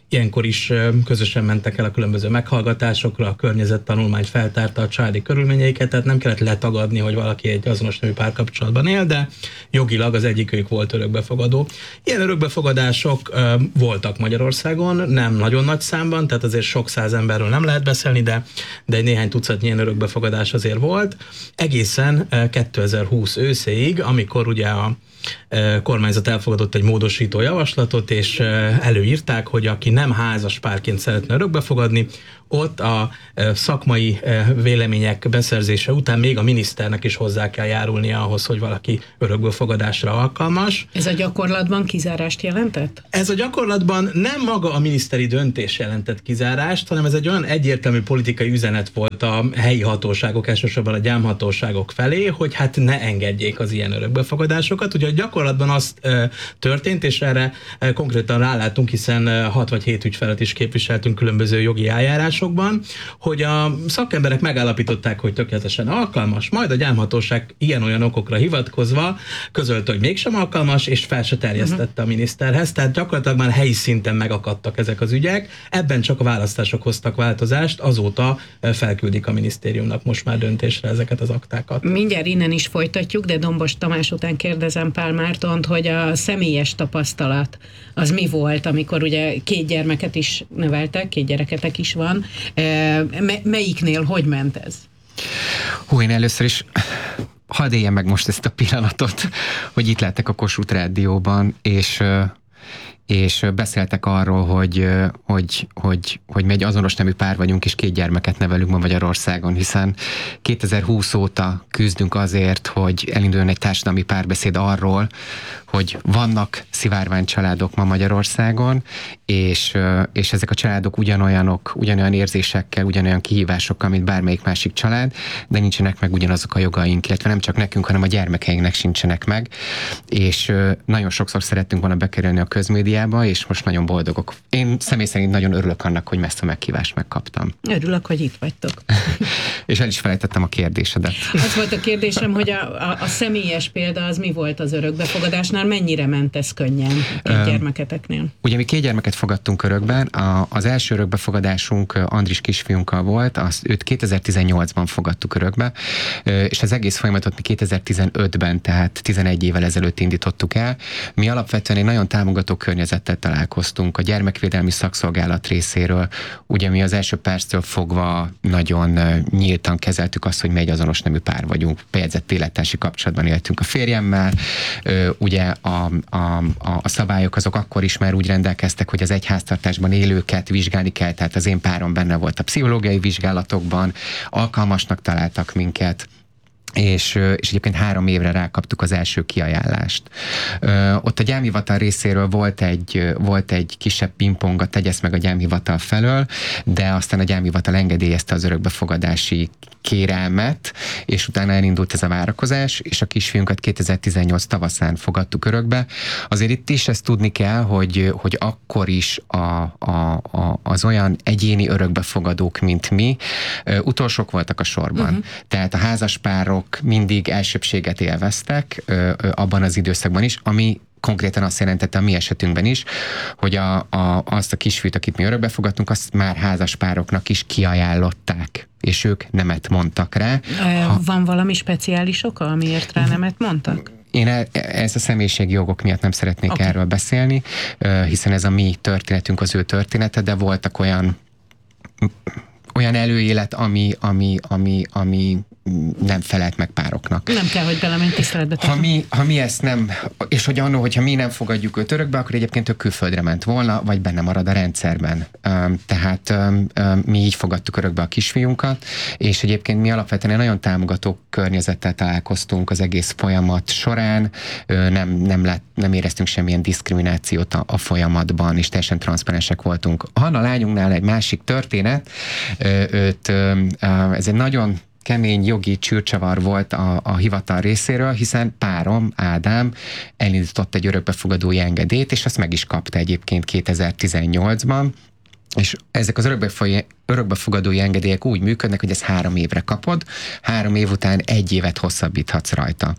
Ilyenkor is közösen mentek el a különböző meghallgatásokra, a környezettanulmány feltárta a családi körülményeiket, tehát nem kellett letagadni, hogy valaki egy azonos nemű párkapcsolatban él, de jogilag az egyikük volt örökbefogadó. Ilyen örökbefogadások voltak Magyarországon, nem nagyon nagy számban, tehát azért sok száz emberről nem lehet beszélni, de egy néhány tucatnyi ilyen örökbefogadás azért volt. Egészen 2020 őszéig, amikor ugye a kormányzat elfogadott egy módosító javaslatot, és előírták, hogy aki nem házas párként szeretne örökbefogadni, ott a szakmai vélemények beszerzése után még a miniszternek is hozzá kell járulnia ahhoz, hogy valaki örökbefogadásra alkalmas. Ez a gyakorlatban kizárást jelentett? Ez a gyakorlatban nem maga a miniszteri döntés jelentett kizárást, hanem ez egy olyan egyértelmű politikai üzenet volt a helyi hatóságok, elsősorban a gyámhatóságok felé, hogy hát ne engedjék az ilyen örökbefogadásokat. Ugye a gyakorlatban az történt, és erre konkrétan rálátunk, hiszen 6 vagy 7 ügyfelet is képviseltünk különböző jogi eljárásokban, hogy a szakemberek megállapították, hogy tökéletesen alkalmas, majd a gyámhatóság ilyen-olyan okokra hivatkozva közölte, hogy mégsem alkalmas, és fel se terjesztette a miniszterhez, tehát gyakorlatilag már helyi szinten megakadtak ezek az ügyek, ebben csak a választások hoztak változást, azóta felküldik a minisztériumnak most már döntésre ezeket az aktákat. Mindjárt innen is folytatjuk, de Dombos Tamás után kérdezem Pál Mártont, hogy a személyes tapasztalat az mi volt, amikor ugye 2 gyermeket is neveltek, 2 gyereketek is van. Melyiknél hogy ment ez? Hú, én először is hadd éljem meg most ezt a pillanatot, hogy itt lettek a Kossuth Rádióban, és beszéltek arról, hogy mi egy azonos nemű pár vagyunk, és 2 gyermeket nevelünk ma Magyarországon, hiszen 2020 óta küzdünk azért, hogy elinduljon egy társadalmi párbeszéd arról, hogy vannak szivárvány családok ma Magyarországon, és ezek a családok ugyanolyan érzésekkel, ugyanolyan kihívásokkal, mint bármelyik másik család, de nincsenek meg ugyanazok a jogaink, illetve nem csak nekünk, hanem a gyermekeinknek sincsenek meg, és nagyon sokszor szerettünk volna bekerülni a közmédiába, és most nagyon boldogok. Én személy szerint nagyon örülök annak, hogy ezt a meghívást megkaptam. Örülök, hogy itt vagytok. És el is felejtettem a kérdésedet. Az volt a kérdésem, hogy a személyes példa az mi volt az örökbefogadásnál, mennyire ment ez könnyen gyermeketeknél? Ugye mi 2 gyermeket fogadtunk örökben, az első örökbefogadásunk Andris kisfiunkkal volt, őt 2018-ban fogadtuk örökbe, és az egész folyamatot mi 2015-ben, tehát 11 évvel ezelőtt indítottuk el. Mi alapvetően egy nagyon támogató környezettel találkoztunk a gyermekvédelmi szakszolgálat részéről. Ugye mi az első perctől fogva nagyon nyíltan kezeltük azt, hogy mi egy azonos nemű pár vagyunk. Bejegyzett élettársi kapcsolatban éltünk a férjemmel, ugye a szabályok azok akkor is már úgy rendelkeztek, hogy az egyháztartásban élőket vizsgálni kell, tehát az én párom benne volt a pszichológiai vizsgálatokban, alkalmasnak találtak minket, és egyébként 3 évre rákaptuk az első kiajánlást. Ott a gyámhivatal részéről volt egy kisebb pingpong a tegyesz meg a gyámhivatal felől, de aztán a gyámhivatal engedélyezte az örökbefogadási kérelmet, és utána elindult ez a várakozás, és a kisfiunkat 2018 tavaszán fogadtuk örökbe. Azért itt is ezt tudni kell, hogy akkor is az olyan egyéni örökbefogadók, mint mi, utolsók voltak a sorban. Tehát a házaspárok mindig elsőbbséget élveztek abban az időszakban is, ami konkrétan azt jelentette a mi esetünkben is, hogy azt a kisfiút, akit mi örökbefogadtunk, azt már házaspároknak is kiajánlották, és ők nemet mondtak rá. Van valami speciális oka, amiért rá nemet mondtak? Én ez a személyiségi jogok miatt nem szeretnék erről beszélni, hiszen ez a mi történetünk, az ő története, de voltak olyan előélet, ami nem felelt meg pároknak. Nem kell, hogy belemenj tiszteletbe. Ha mi ezt nem, és hogy annól, hogyha mi nem fogadjuk őt örökbe, akkor egyébként ő külföldre ment volna, vagy benne marad a rendszerben. Tehát mi így fogadtuk örökbe a kisfiunkat, és egyébként mi alapvetően egy nagyon támogató környezettel találkoztunk az egész folyamat során, nem éreztünk semmilyen diszkriminációt a folyamatban, és teljesen transzparensek voltunk. Hanna lányunknál egy másik történet, ez egy nagyon kemény jogi csűrcsavar volt a hivatal részéről, hiszen párom, Ádám elindított egy örökbefogadói engedélyt, és azt meg is kapta egyébként 2018-ban, és ezek az örökbefogadói engedélyek úgy működnek, hogy ezt 3 évre kapod, 3 év után 1 évet hosszabbíthatsz rajta.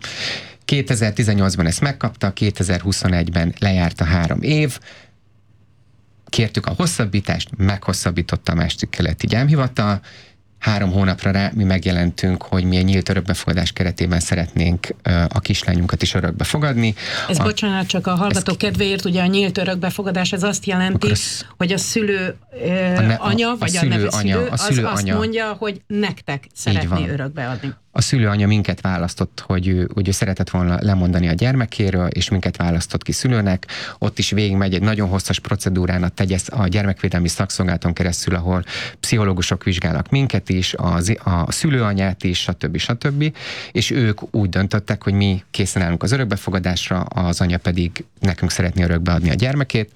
2018-ban ezt megkapta, 2021-ben lejárt a 3 év, kértük a hosszabbítást, meghosszabbította a második kerületi gyámhivatal, 3 hónapra rá mi megjelentünk, hogy mi egy nyílt örökbefogadás keretében szeretnénk a kislányunkat is örökbe fogadni. Bocsánat, csak a hallgatók kedvéért, ugye a nyílt örökbefogadás, ez azt jelenti, hogy a szülő anya, vagy a nevezszülő, az azt mondja, hogy nektek szeretné örökbeadni. A szülőanya minket választott, hogy ő szeretett volna lemondani a gyermekéről, és minket választott ki szülőnek. Ott is végigmegy egy nagyon hosszas procedúrán a gyermekvédelmi szakszolgálaton keresztül, ahol pszichológusok vizsgálnak minket is, a szülőanyát is, stb. És ők úgy döntöttek, hogy mi készen állunk az örökbefogadásra, az anya pedig nekünk szeretné örökbeadni a gyermekét.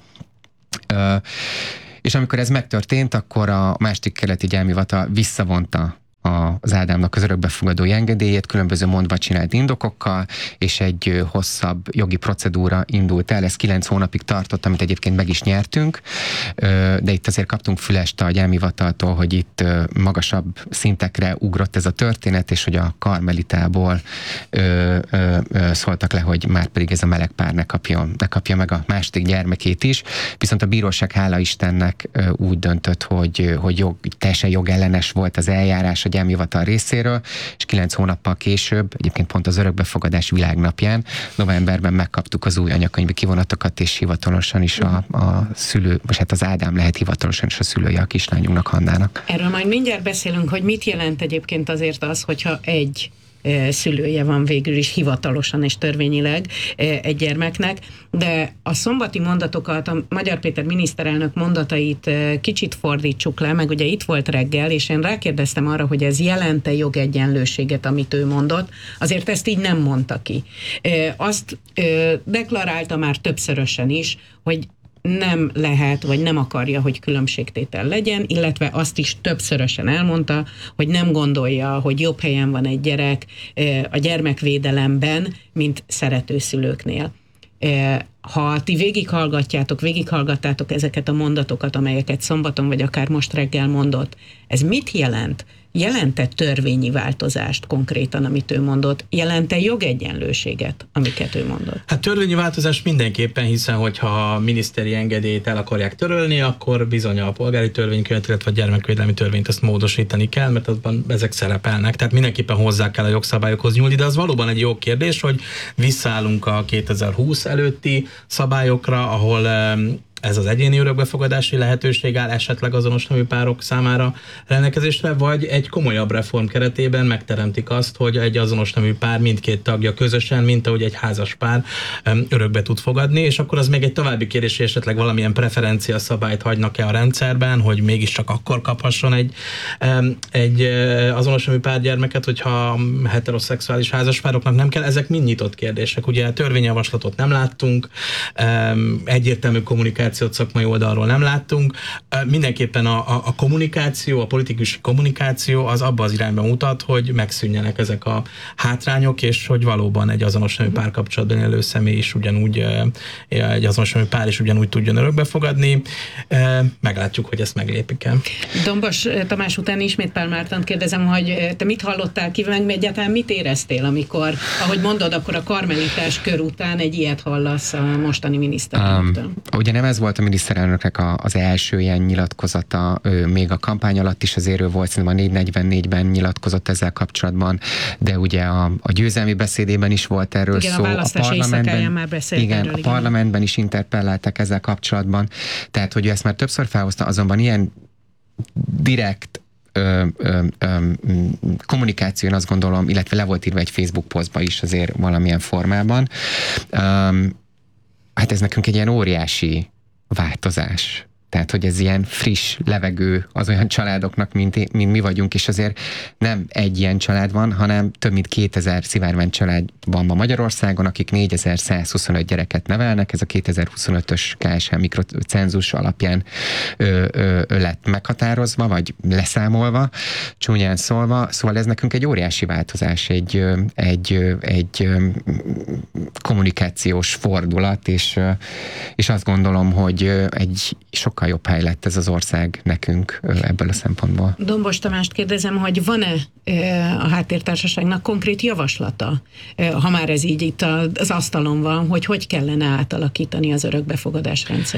És amikor ez megtörtént, akkor a második kerületi gyámhivatal visszavonta az Ádámnak az örökbefogadói engedélyét különböző mondva csinált indokokkal, és egy hosszabb jogi procedúra indult el. Ez 9 hónapig tartott, amit egyébként meg is nyertünk, de itt azért kaptunk fülest a gyámhivataltól, hogy itt magasabb szintekre ugrott ez a történet, és hogy a karmelitából szóltak le, hogy már pedig ez a meleg pár ne kapja meg a második gyermekét is. Viszont a bíróság, hála Istennek, úgy döntött, hogy teljesen jogellenes volt az eljárás a gyámhivatal részéről, és 9 hónappal később, egyébként pont az örökbefogadás világnapján, novemberben megkaptuk az új anyakönyvi kivonatokat, és hivatalosan is a szülő, most hát az Ádám lehet hivatalosan is a szülője a kislányunknak, Hannának. Erről majd mindjárt beszélünk, hogy mit jelent egyébként azért az, hogyha egy szülője van végül is hivatalosan és törvényileg egy gyermeknek, de a szombati mondatokat, a Magyar Péter miniszterelnök mondatait kicsit fordítsuk le, meg ugye itt volt reggel, és én rákérdeztem arra, hogy ez jelente jogegyenlőséget, amit ő mondott, azért ezt így nem mondta ki. Azt deklarálta már többszörösen is, hogy nem lehet, vagy nem akarja, hogy különbségtétel legyen, illetve azt is többszörösen elmondta, hogy nem gondolja, hogy jobb helyen van egy gyerek a gyermekvédelemben, mint szeretőszülőknél. Ha ti végighallgattátok ezeket a mondatokat, amelyeket szombaton, vagy akár most reggel mondott, ez mit jelent? Jelent-e törvényi változást konkrétan, amit ő mondott? Jelent-e jogegyenlőséget, amiket ő mondott? Hát törvényi változás mindenképpen, hiszen hogyha a miniszteri engedélyt el akarják törölni, akkor bizony a polgári törvénykönyvet, illetve a gyermekvédelmi törvényt ezt módosítani kell, mert azban ezek szerepelnek. Tehát mindenképpen hozzá kell a jogszabályokhoz nyúlni, de az valóban egy jó kérdés, hogy visszaállunk a 2020 előtti szabályokra, ahol ez az egyéni örökbefogadási lehetőség áll esetleg azonos nemű párok számára rendelkezésre, vagy egy komolyabb reform keretében megteremtik azt, hogy egy azonos nemű pár mindkét tagja közösen, mint ahogy egy házas pár örökbe tud fogadni, és akkor az még egy további kérdés, hogy esetleg valamilyen preferencia szabályt hagynak-e a rendszerben, hogy mégiscsak akkor kaphasson egy azonos nemű pár gyermeket, hogyha heteroszexuális házaspároknak nem kell. Ezek mind nyitott kérdések. Ugye törvényjavaslatot nem láttunk, egyértelmű kommunikációt szakmai oldalról nem láttunk. Mindenképpen a kommunikáció, a politikusi kommunikáció az abba az irányba mutat, hogy megszűnjenek ezek a hátrányok, és hogy valóban egy azonos nemű párkapcsolatban élő személy is ugyanúgy, egy azonos nemű pár is ugyanúgy tudjon örökbe fogadni. Meglátjuk, hogy ezt meglépik-e. Dombos Tamás után ismét Pál Mártont kérdezem, hogy te mit hallottál ki, meg egyáltalán mit éreztél, amikor, ahogy mondod, akkor a karmelitás kör után egy ilyet hallasz a mostani miniszterelnöktől? Ugye nem ez volt a miniszterelnöknek az első ilyen nyilatkozata, még a kampány alatt is azért ő volt, szerintem a 444-ben nyilatkozott ezzel kapcsolatban, de ugye a győzelmi beszédében is volt erről igen, szó. A választási éjszakáján már beszélt igen, erről. A parlamentben is interpellálták ezzel kapcsolatban, tehát hogy ő ezt már többször felhozta, azonban ilyen direkt kommunikáción azt gondolom, illetve le volt írva egy Facebook posztba is azért valamilyen formában. Hát ez nekünk egy ilyen óriási változás. Tehát, hogy ez ilyen friss levegő az olyan családoknak, mint mi vagyunk, és azért nem egy ilyen család van, hanem több mint 2000 szivárvány család van ma Magyarországon, akik 4125 gyereket nevelnek, ez a 2025-ös KSH mikrocenzus alapján lett meghatározva, vagy leszámolva, csúnyán szólva, szóval ez nekünk egy óriási változás, egy kommunikációs fordulat, és azt gondolom, hogy egy sokkal jobb hely lett ez az ország nekünk ebből a szempontból. Dombos Tamást kérdezem, hogy van-e a Háttértársaságnak konkrét javaslata, ha már ez így itt az asztalon van, hogy kellene átalakítani az örökbefogadás rendszerét?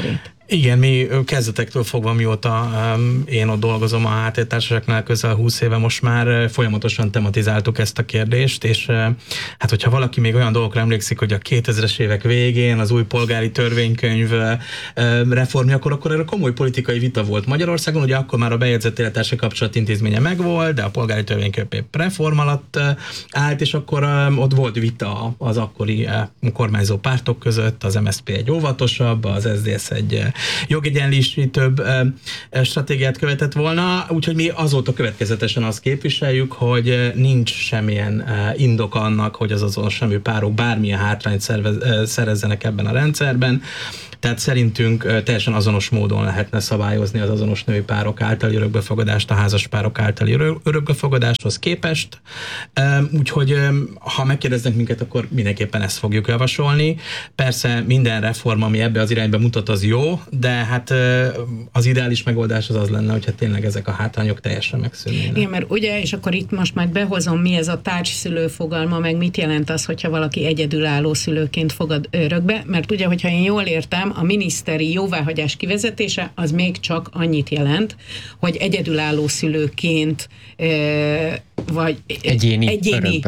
Igen, mi kezdetektől fogva, mióta én ott dolgozom a háttértársaságnál közel 20 éve, most már folyamatosan tematizáltuk ezt a kérdést, és hát hogyha valaki még olyan dolgokra emlékszik, hogy a 2000-es évek végén az új polgári törvénykönyv reformjakor, akkor erre komoly politikai vita volt Magyarországon, ugye akkor már a bejegyzett élettársi kapcsolat intézménye megvolt, de a polgári törvénykönyv reform alatt állt, és akkor ott volt vita az akkori kormányzó pártok között, az MSZP egy óvatosabb, az SZDSZ egy jogegyenlítőbb stratégiát követett volna, úgyhogy mi azóta következetesen azt képviseljük, hogy nincs semmilyen indok annak, hogy az azonos nemű párok bármilyen hátrányt szerezzenek ebben a rendszerben. Tehát szerintünk teljesen azonos módon lehetne szabályozni az azonos női párok általi örökbefogadást a házas párok általi örökbefogadáshoz képest. Úgyhogy ha megkérdeznek minket, akkor mindenképpen ezt fogjuk javasolni. Persze minden reform, ami ebbe az irányba mutat, az jó, de hát az ideális megoldás az lenne, hogyha tényleg ezek a hátrányok teljesen megszűnnének. Igen, mert ugye, és akkor itt most már behozom, mi ez a társszülő fogalma, meg mit jelent az, hogyha valaki egyedülálló szülőként fogad örökbe, mert ugye, hogyha én jól értem, a miniszteri jóváhagyás kivezetése az még csak annyit jelent, hogy egyedülálló szülőként vagy egyéni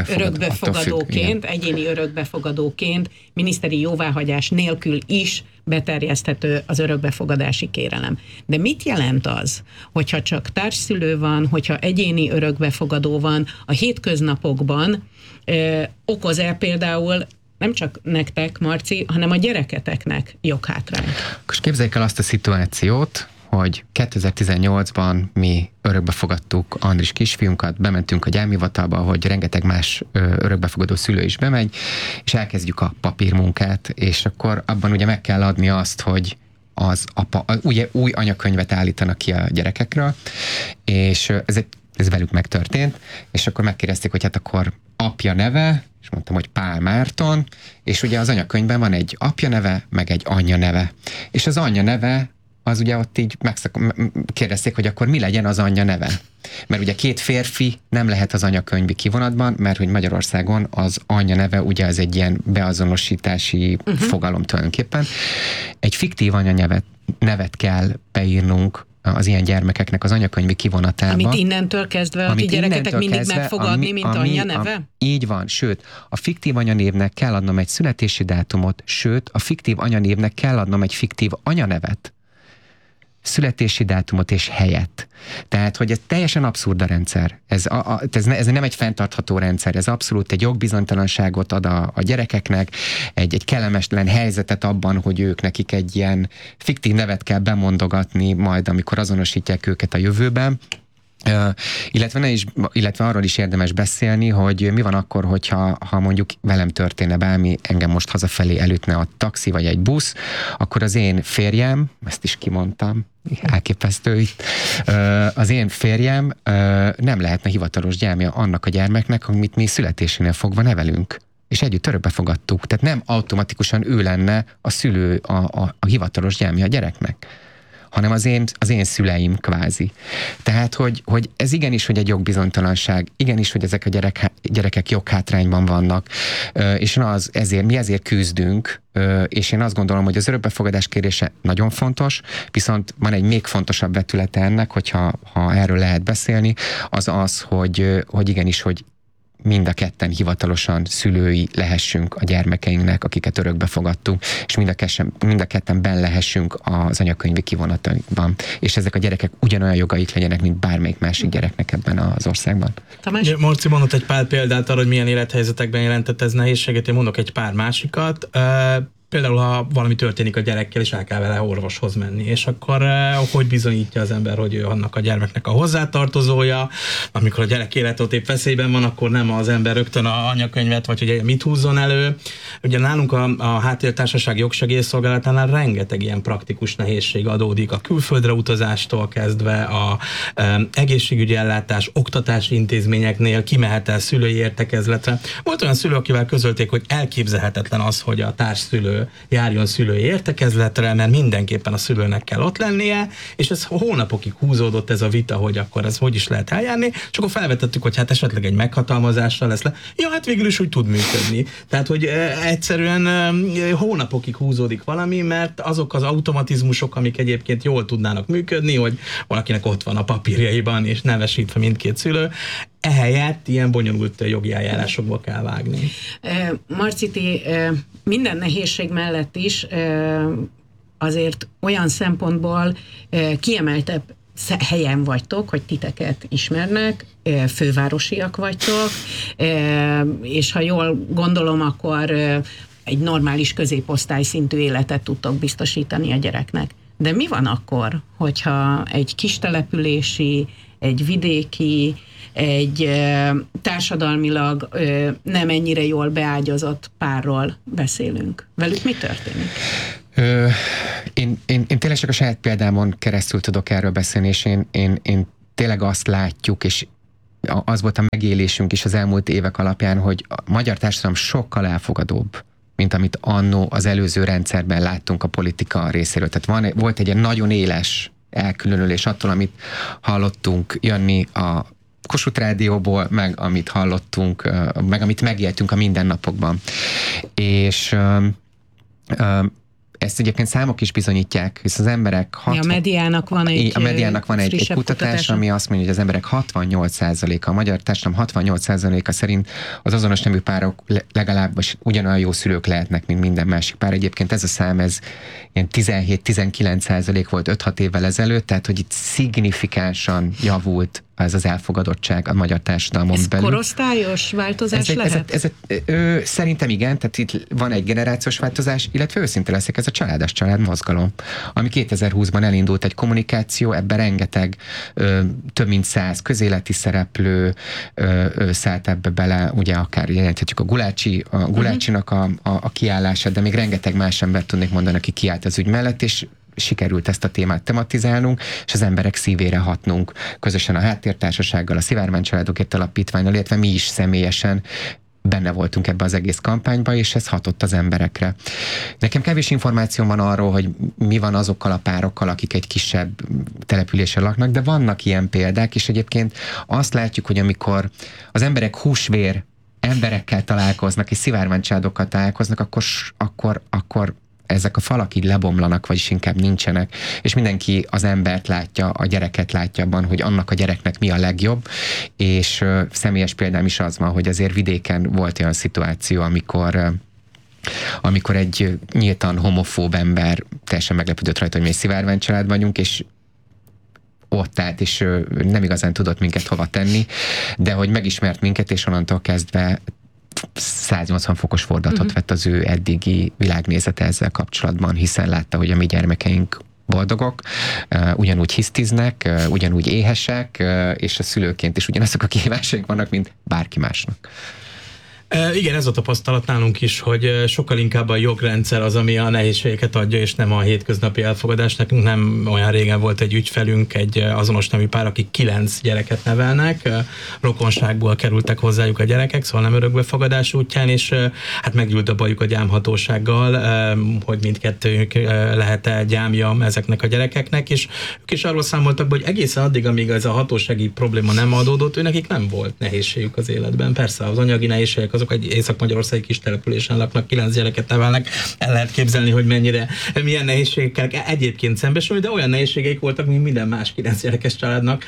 örökbefogadóként, miniszteri jóváhagyás nélkül is beterjeszthető az örökbefogadási kérelem. De mit jelent az, hogyha csak társszülő van, hogyha egyéni örökbefogadó van, a hétköznapokban okoz-e például nem csak nektek, Marci, hanem a gyereketeknek joghátrányt? Most képzeljük el azt a szituációt, hogy 2018-ban mi örökbefogadtuk Andris kisfiunkat, bementünk a gyámhivatalba, hogy rengeteg más örökbefogadó szülő is bemegy, és elkezdjük a papírmunkát, és akkor abban ugye meg kell adni azt, hogy az apa, ugye új anyakönyvet állítanak ki a gyerekekről, és ez velük megtörtént, és akkor megkérdezték, hogy hát akkor apja neve, és mondtam, hogy Pál Márton, és ugye az anyakönyvben van egy apja neve, meg egy anyja neve. És az anyja neve, az ugye ott így kérdezték, hogy akkor mi legyen az anyja neve. Mert ugye két férfi nem lehet az anyakönyvi kivonatban, mert hogy Magyarországon az anyja neve ugye az egy ilyen beazonosítási fogalom tulajdonképpen. Egy fiktív nevet kell beírnunk az ilyen gyermekeknek az anyakönyvi kivonatába. Amit innentől kezdve a ti gyereketek mindig megfogadni, mint anyja neve? Így van, sőt, a fiktív anyanévnek kell adnom egy születési dátumot, sőt, a fiktív anyanévnek kell adnom egy fiktív anyanevet, születési dátumot és helyet. Tehát, hogy ez teljesen abszurd a rendszer. Ez nem egy fenntartható rendszer, ez abszolút egy jogbizonytalanságot ad a gyerekeknek, egy kellemetlen helyzetet abban, hogy ők nekik egy ilyen fiktív nevet kell bemondogatni majd, amikor azonosítják őket a jövőben. Illetve arról is érdemes beszélni, hogy mi van akkor, hogyha mondjuk velem történne bármi, engem most hazafelé elütne a taxi vagy egy busz, akkor az én férjem, ezt is kimondtam, elképesztő itt, az én férjem nem lehetne hivatalos gyámja annak a gyermeknek, amit mi születésénél fogva nevelünk. És együtt örökbefogadtuk. Tehát nem automatikusan ő lenne a szülő, a hivatalos gyámja a gyereknek, hanem az én szüleim kvázi. Tehát, hogy ez igenis, hogy egy jogbizonytalanság, igenis, hogy ezek a gyerekek joghátrányban vannak, és mi ezért küzdünk, és én azt gondolom, hogy az örökbefogadás kérése nagyon fontos, viszont van egy még fontosabb vetülete ennek, hogyha erről lehet beszélni, az, hogy igenis, hogy mind a ketten hivatalosan szülői lehessünk a gyermekeinknek, akiket örökbe fogadtunk, és mind a ketten benn lehessünk az anyakönyvi kivonatainkban. És ezek a gyerekek ugyanolyan jogaik legyenek, mint bármelyik másik gyereknek ebben az országban. Tamás? Marci mondott egy pár példát arra, hogy milyen élethelyzetekben jelentett ez nehézséget, én mondok egy pár másikat. Például, ha valami történik a gyerekkel, és el kell vele orvoshoz menni, és akkor hogy bizonyítja az ember, hogy ő annak a gyermeknek a hozzátartozója, amikor a gyerek életét épp veszélyben van, akkor nem az ember rögtön a anyakönyvet, vagy hogy mit húzzon elő. Ugye nálunk a Háttértársaság jogsegélyszolgálatánál rengeteg ilyen praktikus nehézség adódik, a külföldre utazástól kezdve, a egészségügyi ellátás, oktatási intézményeknél kimehet el szülői értekezletre. Volt olyan szülő, akivel közölték, hogy elképzelhetetlen az, hogy a társszülő járjon szülői értekezletre, mert mindenképpen a szülőnek kell ott lennie, és ez hónapokig húzódott ez a vita, hogy akkor ez hogy is lehet eljárni, és akkor felvetettük, hogy hát esetleg egy meghatalmazással lesz le. Ja, hát végül is úgy tud működni. Tehát, hogy egyszerűen hónapokig húzódik valami, mert azok az automatizmusok, amik egyébként jól tudnának működni, hogy valakinek ott van a papírjaiban, és nevesítve mindkét szülő, ehelyett ilyen bonyolult jogi eljárásokba kell vágni. Marci, ti minden nehézség mellett is azért olyan szempontból kiemeltebb helyen vagytok, hogy titeket ismernek, fővárosiak vagytok, és ha jól gondolom, akkor egy normális középosztály szintű életet tudtok biztosítani a gyereknek. De mi van akkor, hogyha egy kistelepülési, egy vidéki, egy társadalmilag nem ennyire jól beágyazott párról beszélünk? Velük mi történik? Én tényleg csak a saját példámon keresztül tudok erről beszélni, és én tényleg azt látjuk, és az volt a megélésünk is az elmúlt évek alapján, hogy a magyar társadalom sokkal elfogadóbb, mint amit annó az előző rendszerben láttunk a politika részéről. Tehát volt egy ilyen nagyon éles elkülönülés attól, amit hallottunk jönni a Kossuth Rádióból, meg amit hallottunk, meg amit megéltünk a mindennapokban. És ezt egyébként számok is bizonyítják, hisz az emberek... A mediának van egy kutatás, ami azt mondja, hogy az emberek 68%-a, a magyar társadalom 68%-a szerint az azonos nemű párok legalább ugyanolyan jó szülők lehetnek, mint minden másik pár. Egyébként ez a szám, ez ilyen 17-19% volt 5-6 évvel ezelőtt, tehát hogy itt szignifikánsan javult ez az elfogadottság a magyar társadalmon belül. Ez korosztályos változás lehet? Szerintem igen, tehát itt van egy generációs változás, illetve őszinte leszek, ez a családos család mozgalom, ami 2020-ban elindult egy kommunikáció, ebben rengeteg több mint 100 közéleti szereplő szállt ebbe bele, ugye akár jelenthetjük a Gulácsinak a kiállását, de még rengeteg más embert tudnék mondani, aki kiállt az ügy mellett, és sikerült ezt a témát tematizálnunk, és az emberek szívére hatnunk közösen a Háttértársasággal, a Szivárvány Családokért Alapítványnal, illetve mi is személyesen benne voltunk ebbe az egész kampányba, és ez hatott az emberekre. Nekem kevés információ van arról, hogy mi van azokkal a párokkal, akik egy kisebb településen laknak, de vannak ilyen példák, és egyébként azt látjuk, hogy amikor az emberek húsvér emberekkel találkoznak, és szivárványcsaládokkal találkoznak, akkor ezek a falak így lebomlanak, vagyis inkább nincsenek, és mindenki az embert látja, a gyereket látja abban, hogy annak a gyereknek mi a legjobb, és személyes példám is az van, hogy azért vidéken volt olyan szituáció, amikor egy nyíltan homofób ember teljesen meglepődött rajta, hogy mi egy szivárványcsalád vagyunk, és ott állt, és nem igazán tudott minket hova tenni, de hogy megismert minket, és onnantól kezdve 180 fokos fordulatot vett az ő eddigi világnézete ezzel kapcsolatban, hiszen látta, hogy a mi gyermekeink boldogok, ugyanúgy hisztiznek, ugyanúgy éhesek, és a szülőként is ugyanazok a kihívásaink vannak, mint bárki másnak. Igen, ez a tapasztalat nálunk is, hogy sokkal inkább a jogrendszer az, ami a nehézségeket adja, és nem a hétköznapi elfogadás. Nekünk nem olyan régen volt egy ügyfelünk, egy azonos nemű pár, akik 9 gyereket nevelnek, rokonságból kerültek hozzájuk a gyerekek, szóval nem örökbefogadás útján, és hát meggyűlt a bajuk a gyámhatósággal, hogy mindkettőjük lehet-e gyámja ezeknek a gyerekeknek, és ők is arról számoltak, hogy egészen addig, amíg ez a hatósági probléma nem adódott, nekik nem volt nehézségük az életben. Persze az anyagi nehézségek azok egy észak-magyarországi kis településen laknak, 9 gyereket nevelnek, el lehet képzelni, hogy milyen nehézségekkel egyébként szembesülni, de olyan nehézségeik voltak, mint minden más 9 gyerekes családnak.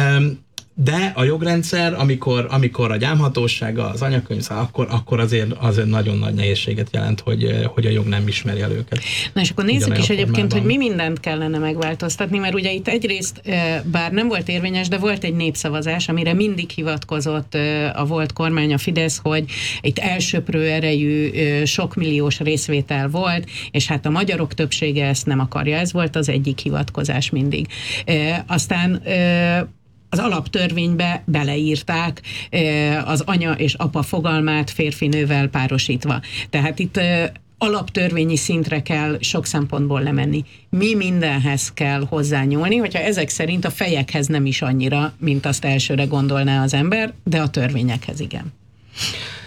De a jogrendszer, amikor a gyámhatósága, az anyakönyv, akkor azért nagyon nagy nehézséget jelent, hogy a jog nem ismeri el őket. Na és akkor nézzük is egyébként, hogy mi mindent kellene megváltoztatni, mert ugye itt egyrészt, bár nem volt érvényes, de volt egy népszavazás, amire mindig hivatkozott a volt kormány, a Fidesz, hogy itt elsöprő erejű, sok milliós részvétel volt, és hát a magyarok többsége ezt nem akarja. Ez volt az egyik hivatkozás mindig. Aztán az alaptörvénybe beleírták az anya és apa fogalmát férfi-nővel párosítva. Tehát itt alaptörvényi szintre kell sok szempontból lemenni. Mi mindenhez kell hozzányúlni, hogyha ezek szerint a fejekhez nem is annyira, mint azt elsőre gondolná az ember, de a törvényekhez igen.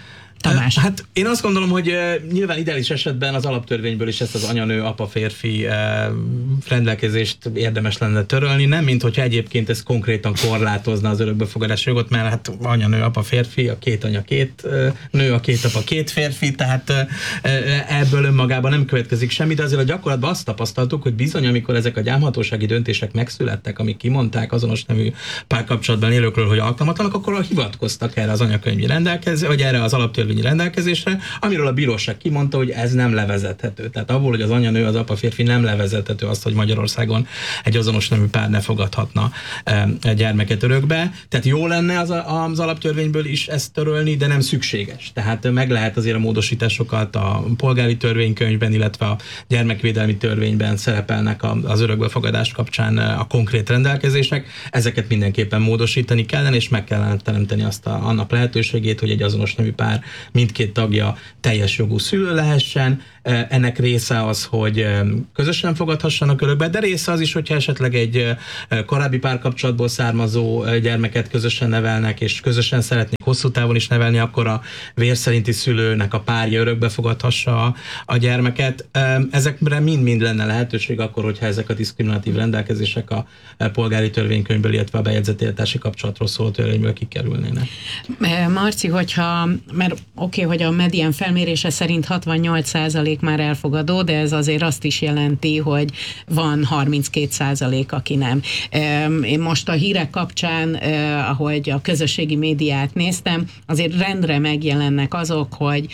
Tamás? Hát én azt gondolom, hogy nyilván ideális esetben az alaptörvényből is ezt az anyanő, apa-férfi rendelkezést érdemes lenne törölni, nem mint hogyha egyébként ez konkrétan korlátozna az örökbefogadási jogot, mert hát anyanő, apa-férfi, a két anya, két nő, a két apa, két férfi, tehát ebből önmagában nem következik semmi, de azért a gyakorlatban azt tapasztaltuk, hogy bizony, amikor ezek a gyámhatósági döntések megszülettek, amik kimondták azonos nemű párkapcsolatban élőkről, hogy alkalmatlanak, akkor hivatkoztak erre az anyakönyvi rendelkezésre, vagy erre az alaptörvényi rendelkezésre, amiről a bíróság kimondta, hogy ez nem levezethető. Tehát abból, hogy az anyanő, az apa-férfi nem levezethető azt, hogy Magyarországon egy azonos nemű pár ne fogadhatna gyermeket örökbe. Tehát jó lenne az alaptörvényből is ezt törölni, de nem szükséges. Tehát meg lehet azért a módosításokat a polgári törvénykönyvben, illetve a gyermekvédelmi törvényben szerepelnek az örökbefogadás kapcsán a konkrét rendelkezések. Ezeket mindenképpen módosítani kellene, és meg kellene teremteni annak lehetőségét, hogy egy azonos nemű pár mindkét tagja teljes jogú szülő lehessen. Ennek része az, hogy közösen fogadhassanak örökbe, de része az is, hogyha esetleg egy korábbi párkapcsolatból származó gyermeket közösen nevelnek, és közösen szeretnék hosszú távon is nevelni, akkor a vér szerinti szülőnek a párja örökbe fogadhassa a gyermeket. Ezekre mind-mind lenne lehetőség akkor, hogyha ezek a diszkriminatív rendelkezések a polgári törvénykönyvből, illetve a bejegyzett élettársi kapcsolatról szóló törvényből kikerülnének. Marci, mert oké, hogy a Median felmérése szerint 68% már elfogadó, de ez azért azt is jelenti, hogy van 32%, aki nem. Én most a hírek kapcsán, ahogy a közösségi médiát néztem, azért rendre megjelennek azok, hogy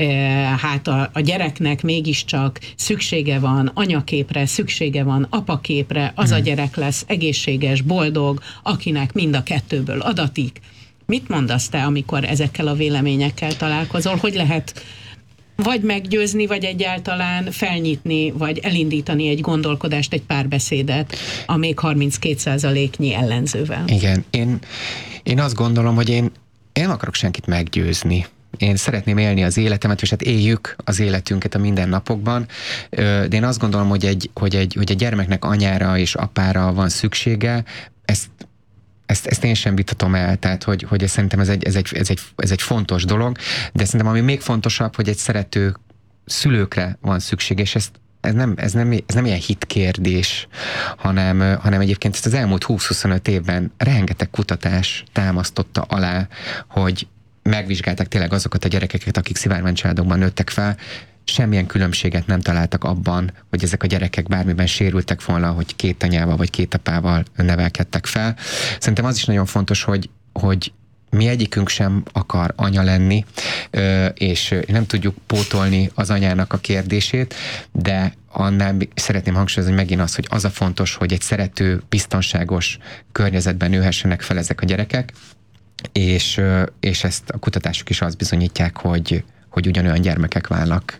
hát a gyereknek mégiscsak szüksége van anyaképre, szüksége van apaképre, az a gyerek lesz egészséges, boldog, akinek mind a kettőből adatik. Mit mondasz te, amikor ezekkel a véleményekkel találkozol? Hogy lehet vagy meggyőzni, vagy egyáltalán felnyitni, vagy elindítani egy gondolkodást, egy párbeszédet a még 32%-nyi ellenzővel? Igen, én azt gondolom, hogy én nem akarok senkit meggyőzni. Én szeretném élni az életemet, és hát éljük az életünket a mindennapokban, de én azt gondolom, hogy egy gyermeknek anyára és apára van szüksége, ezt én sem vitatom el, tehát hogy szerintem ez egy fontos dolog, de szerintem ami még fontosabb, hogy egy szerető szülőkre van szükség, és ez nem ilyen hitkérdés, hanem egyébként ezt az elmúlt 20-25 évben rengeteg kutatás támasztotta alá, hogy megvizsgálták tényleg azokat a gyerekeket, akik szivárvány családokban nőttek fel, semmilyen különbséget nem találtak abban, hogy ezek a gyerekek bármiben sérültek volna, hogy két anyával vagy két apával nevelkedtek fel. Szerintem az is nagyon fontos, hogy mi egyikünk sem akar anya lenni, és nem tudjuk pótolni az anyának a kérdését, de annál szeretném hangsúlyozni megint az, hogy az a fontos, hogy egy szerető, biztonságos környezetben nőhessenek fel ezek a gyerekek, és ezt a kutatások is azt bizonyítják, hogy ugyanolyan gyermekek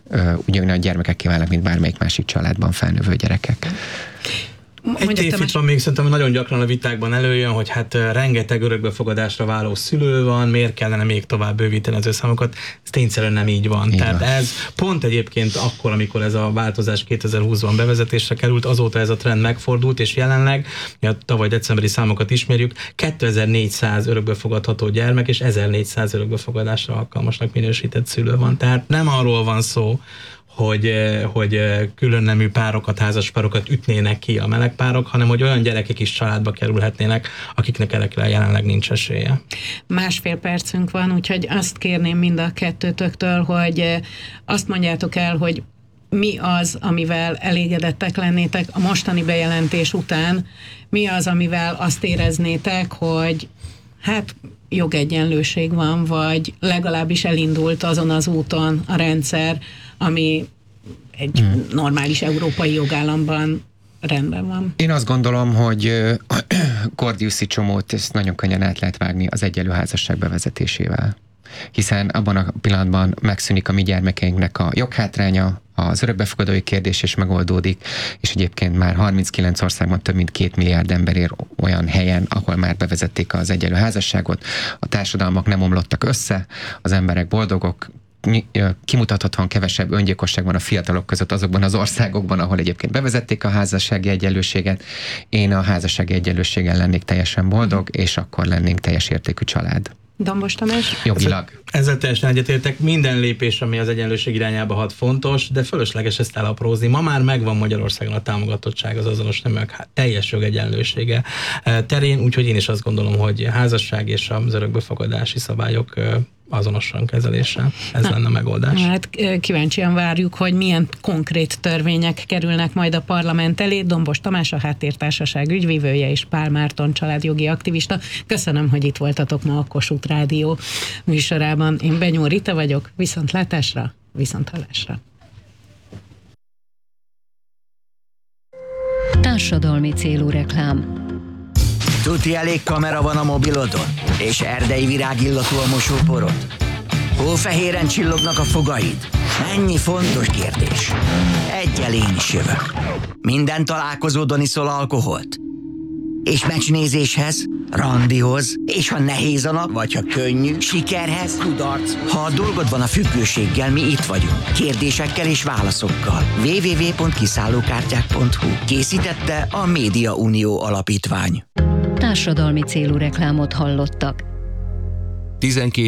válnak, mint bármelyik másik családban felnövő gyerekek. Egy tévhit van még szerintem nagyon gyakran a vitákban előjön, hogy hát rengeteg örökbefogadásra váló szülő van, miért kellene még tovább bővíteni az összeszámokat. Ez tényszerűen nem így van. Tehát ez pont egyébként akkor, amikor ez a változás 2020-ban bevezetésre került, azóta ez a trend megfordult, és jelenleg, a tavaly decemberi számokat ismerjük, 2400 örökbefogadható gyermek és 1400 örökbefogadásra alkalmasnak minősített szülő van. Tehát nem arról van szó, hogy külön nemű párokat, házaspárokat ütnének ki a melegpárok, hanem hogy olyan gyerekek is családba kerülhetnének, akiknek erekre jelenleg nincs esélye. 1,5 percünk van, úgyhogy azt kérném mind a kettőtöktől, hogy azt mondjátok el, hogy mi az, amivel elégedettek lennétek a mostani bejelentés után, mi az, amivel azt éreznétek, hogy hát jogegyenlőség van, vagy legalábbis elindult azon az úton a rendszer, ami egy normális európai jogállamban rendben van. Én azt gondolom, hogy Gordiuszi csomót ezt nagyon könnyen át lehet vágni az egyenlő házasság bevezetésével. Hiszen abban a pillanatban megszűnik a mi gyermekeinknek a joghátránya, az örökbefogadói kérdés is megoldódik, és egyébként már 39 országban több mint 2 milliárd ember ér olyan helyen, ahol már bevezették az egyenlő házasságot, a társadalmak nem omlottak össze, az emberek boldogok, kimutathatóan kevesebb öngyilkosság van a fiatalok között azokban az országokban, ahol egyébként bevezették a házassági egyenlőséget. Én a házassági egyenlőséggel lennék teljesen boldog, és akkor lennénk teljes értékű család. Dombos Tamás? Jogilag. Ezzel teljesen egyetértek, minden lépés, ami az egyenlőség irányába hat fontos, de fölösleges ezt elaprózni. Ma már megvan Magyarországon a támogatottság az azonos neműek teljes jogegyenlősége terén, úgyhogy én is azt gondolom, hogy házasság és az örökbefogadási szabályok azonosan kezeléssel. Ez lenne a megoldás. Hát kíváncsian várjuk, hogy milyen konkrét törvények kerülnek majd a parlament elé. Dombos Tamás, a Háttértársaság ügyvívője és Pál Márton családjogi aktivista. Köszönöm, hogy itt voltatok ma a Kossuth Rádió műsorában. Én Benyó Rita vagyok. Viszontlátásra, viszonthallásra. Társadalmi célú reklám. Tuti elég kamera van a mobilodon? És erdei virágillatú a mosóporod? Hófehéren csillognak a fogaid? Ennyi fontos kérdés. Egyel én is jövök. Minden találkozódon iszol alkoholt? És meccsnézéshez, randihoz, és ha nehéz a nap, vagy ha könnyű, sikerhez, kudarc. Ha a dolgod van a függőséggel, mi itt vagyunk. Kérdésekkel és válaszokkal. www.kiszállókártyák.hu. Készítette a Média Unió Alapítvány. Társadalmi célú reklámot hallottak. 12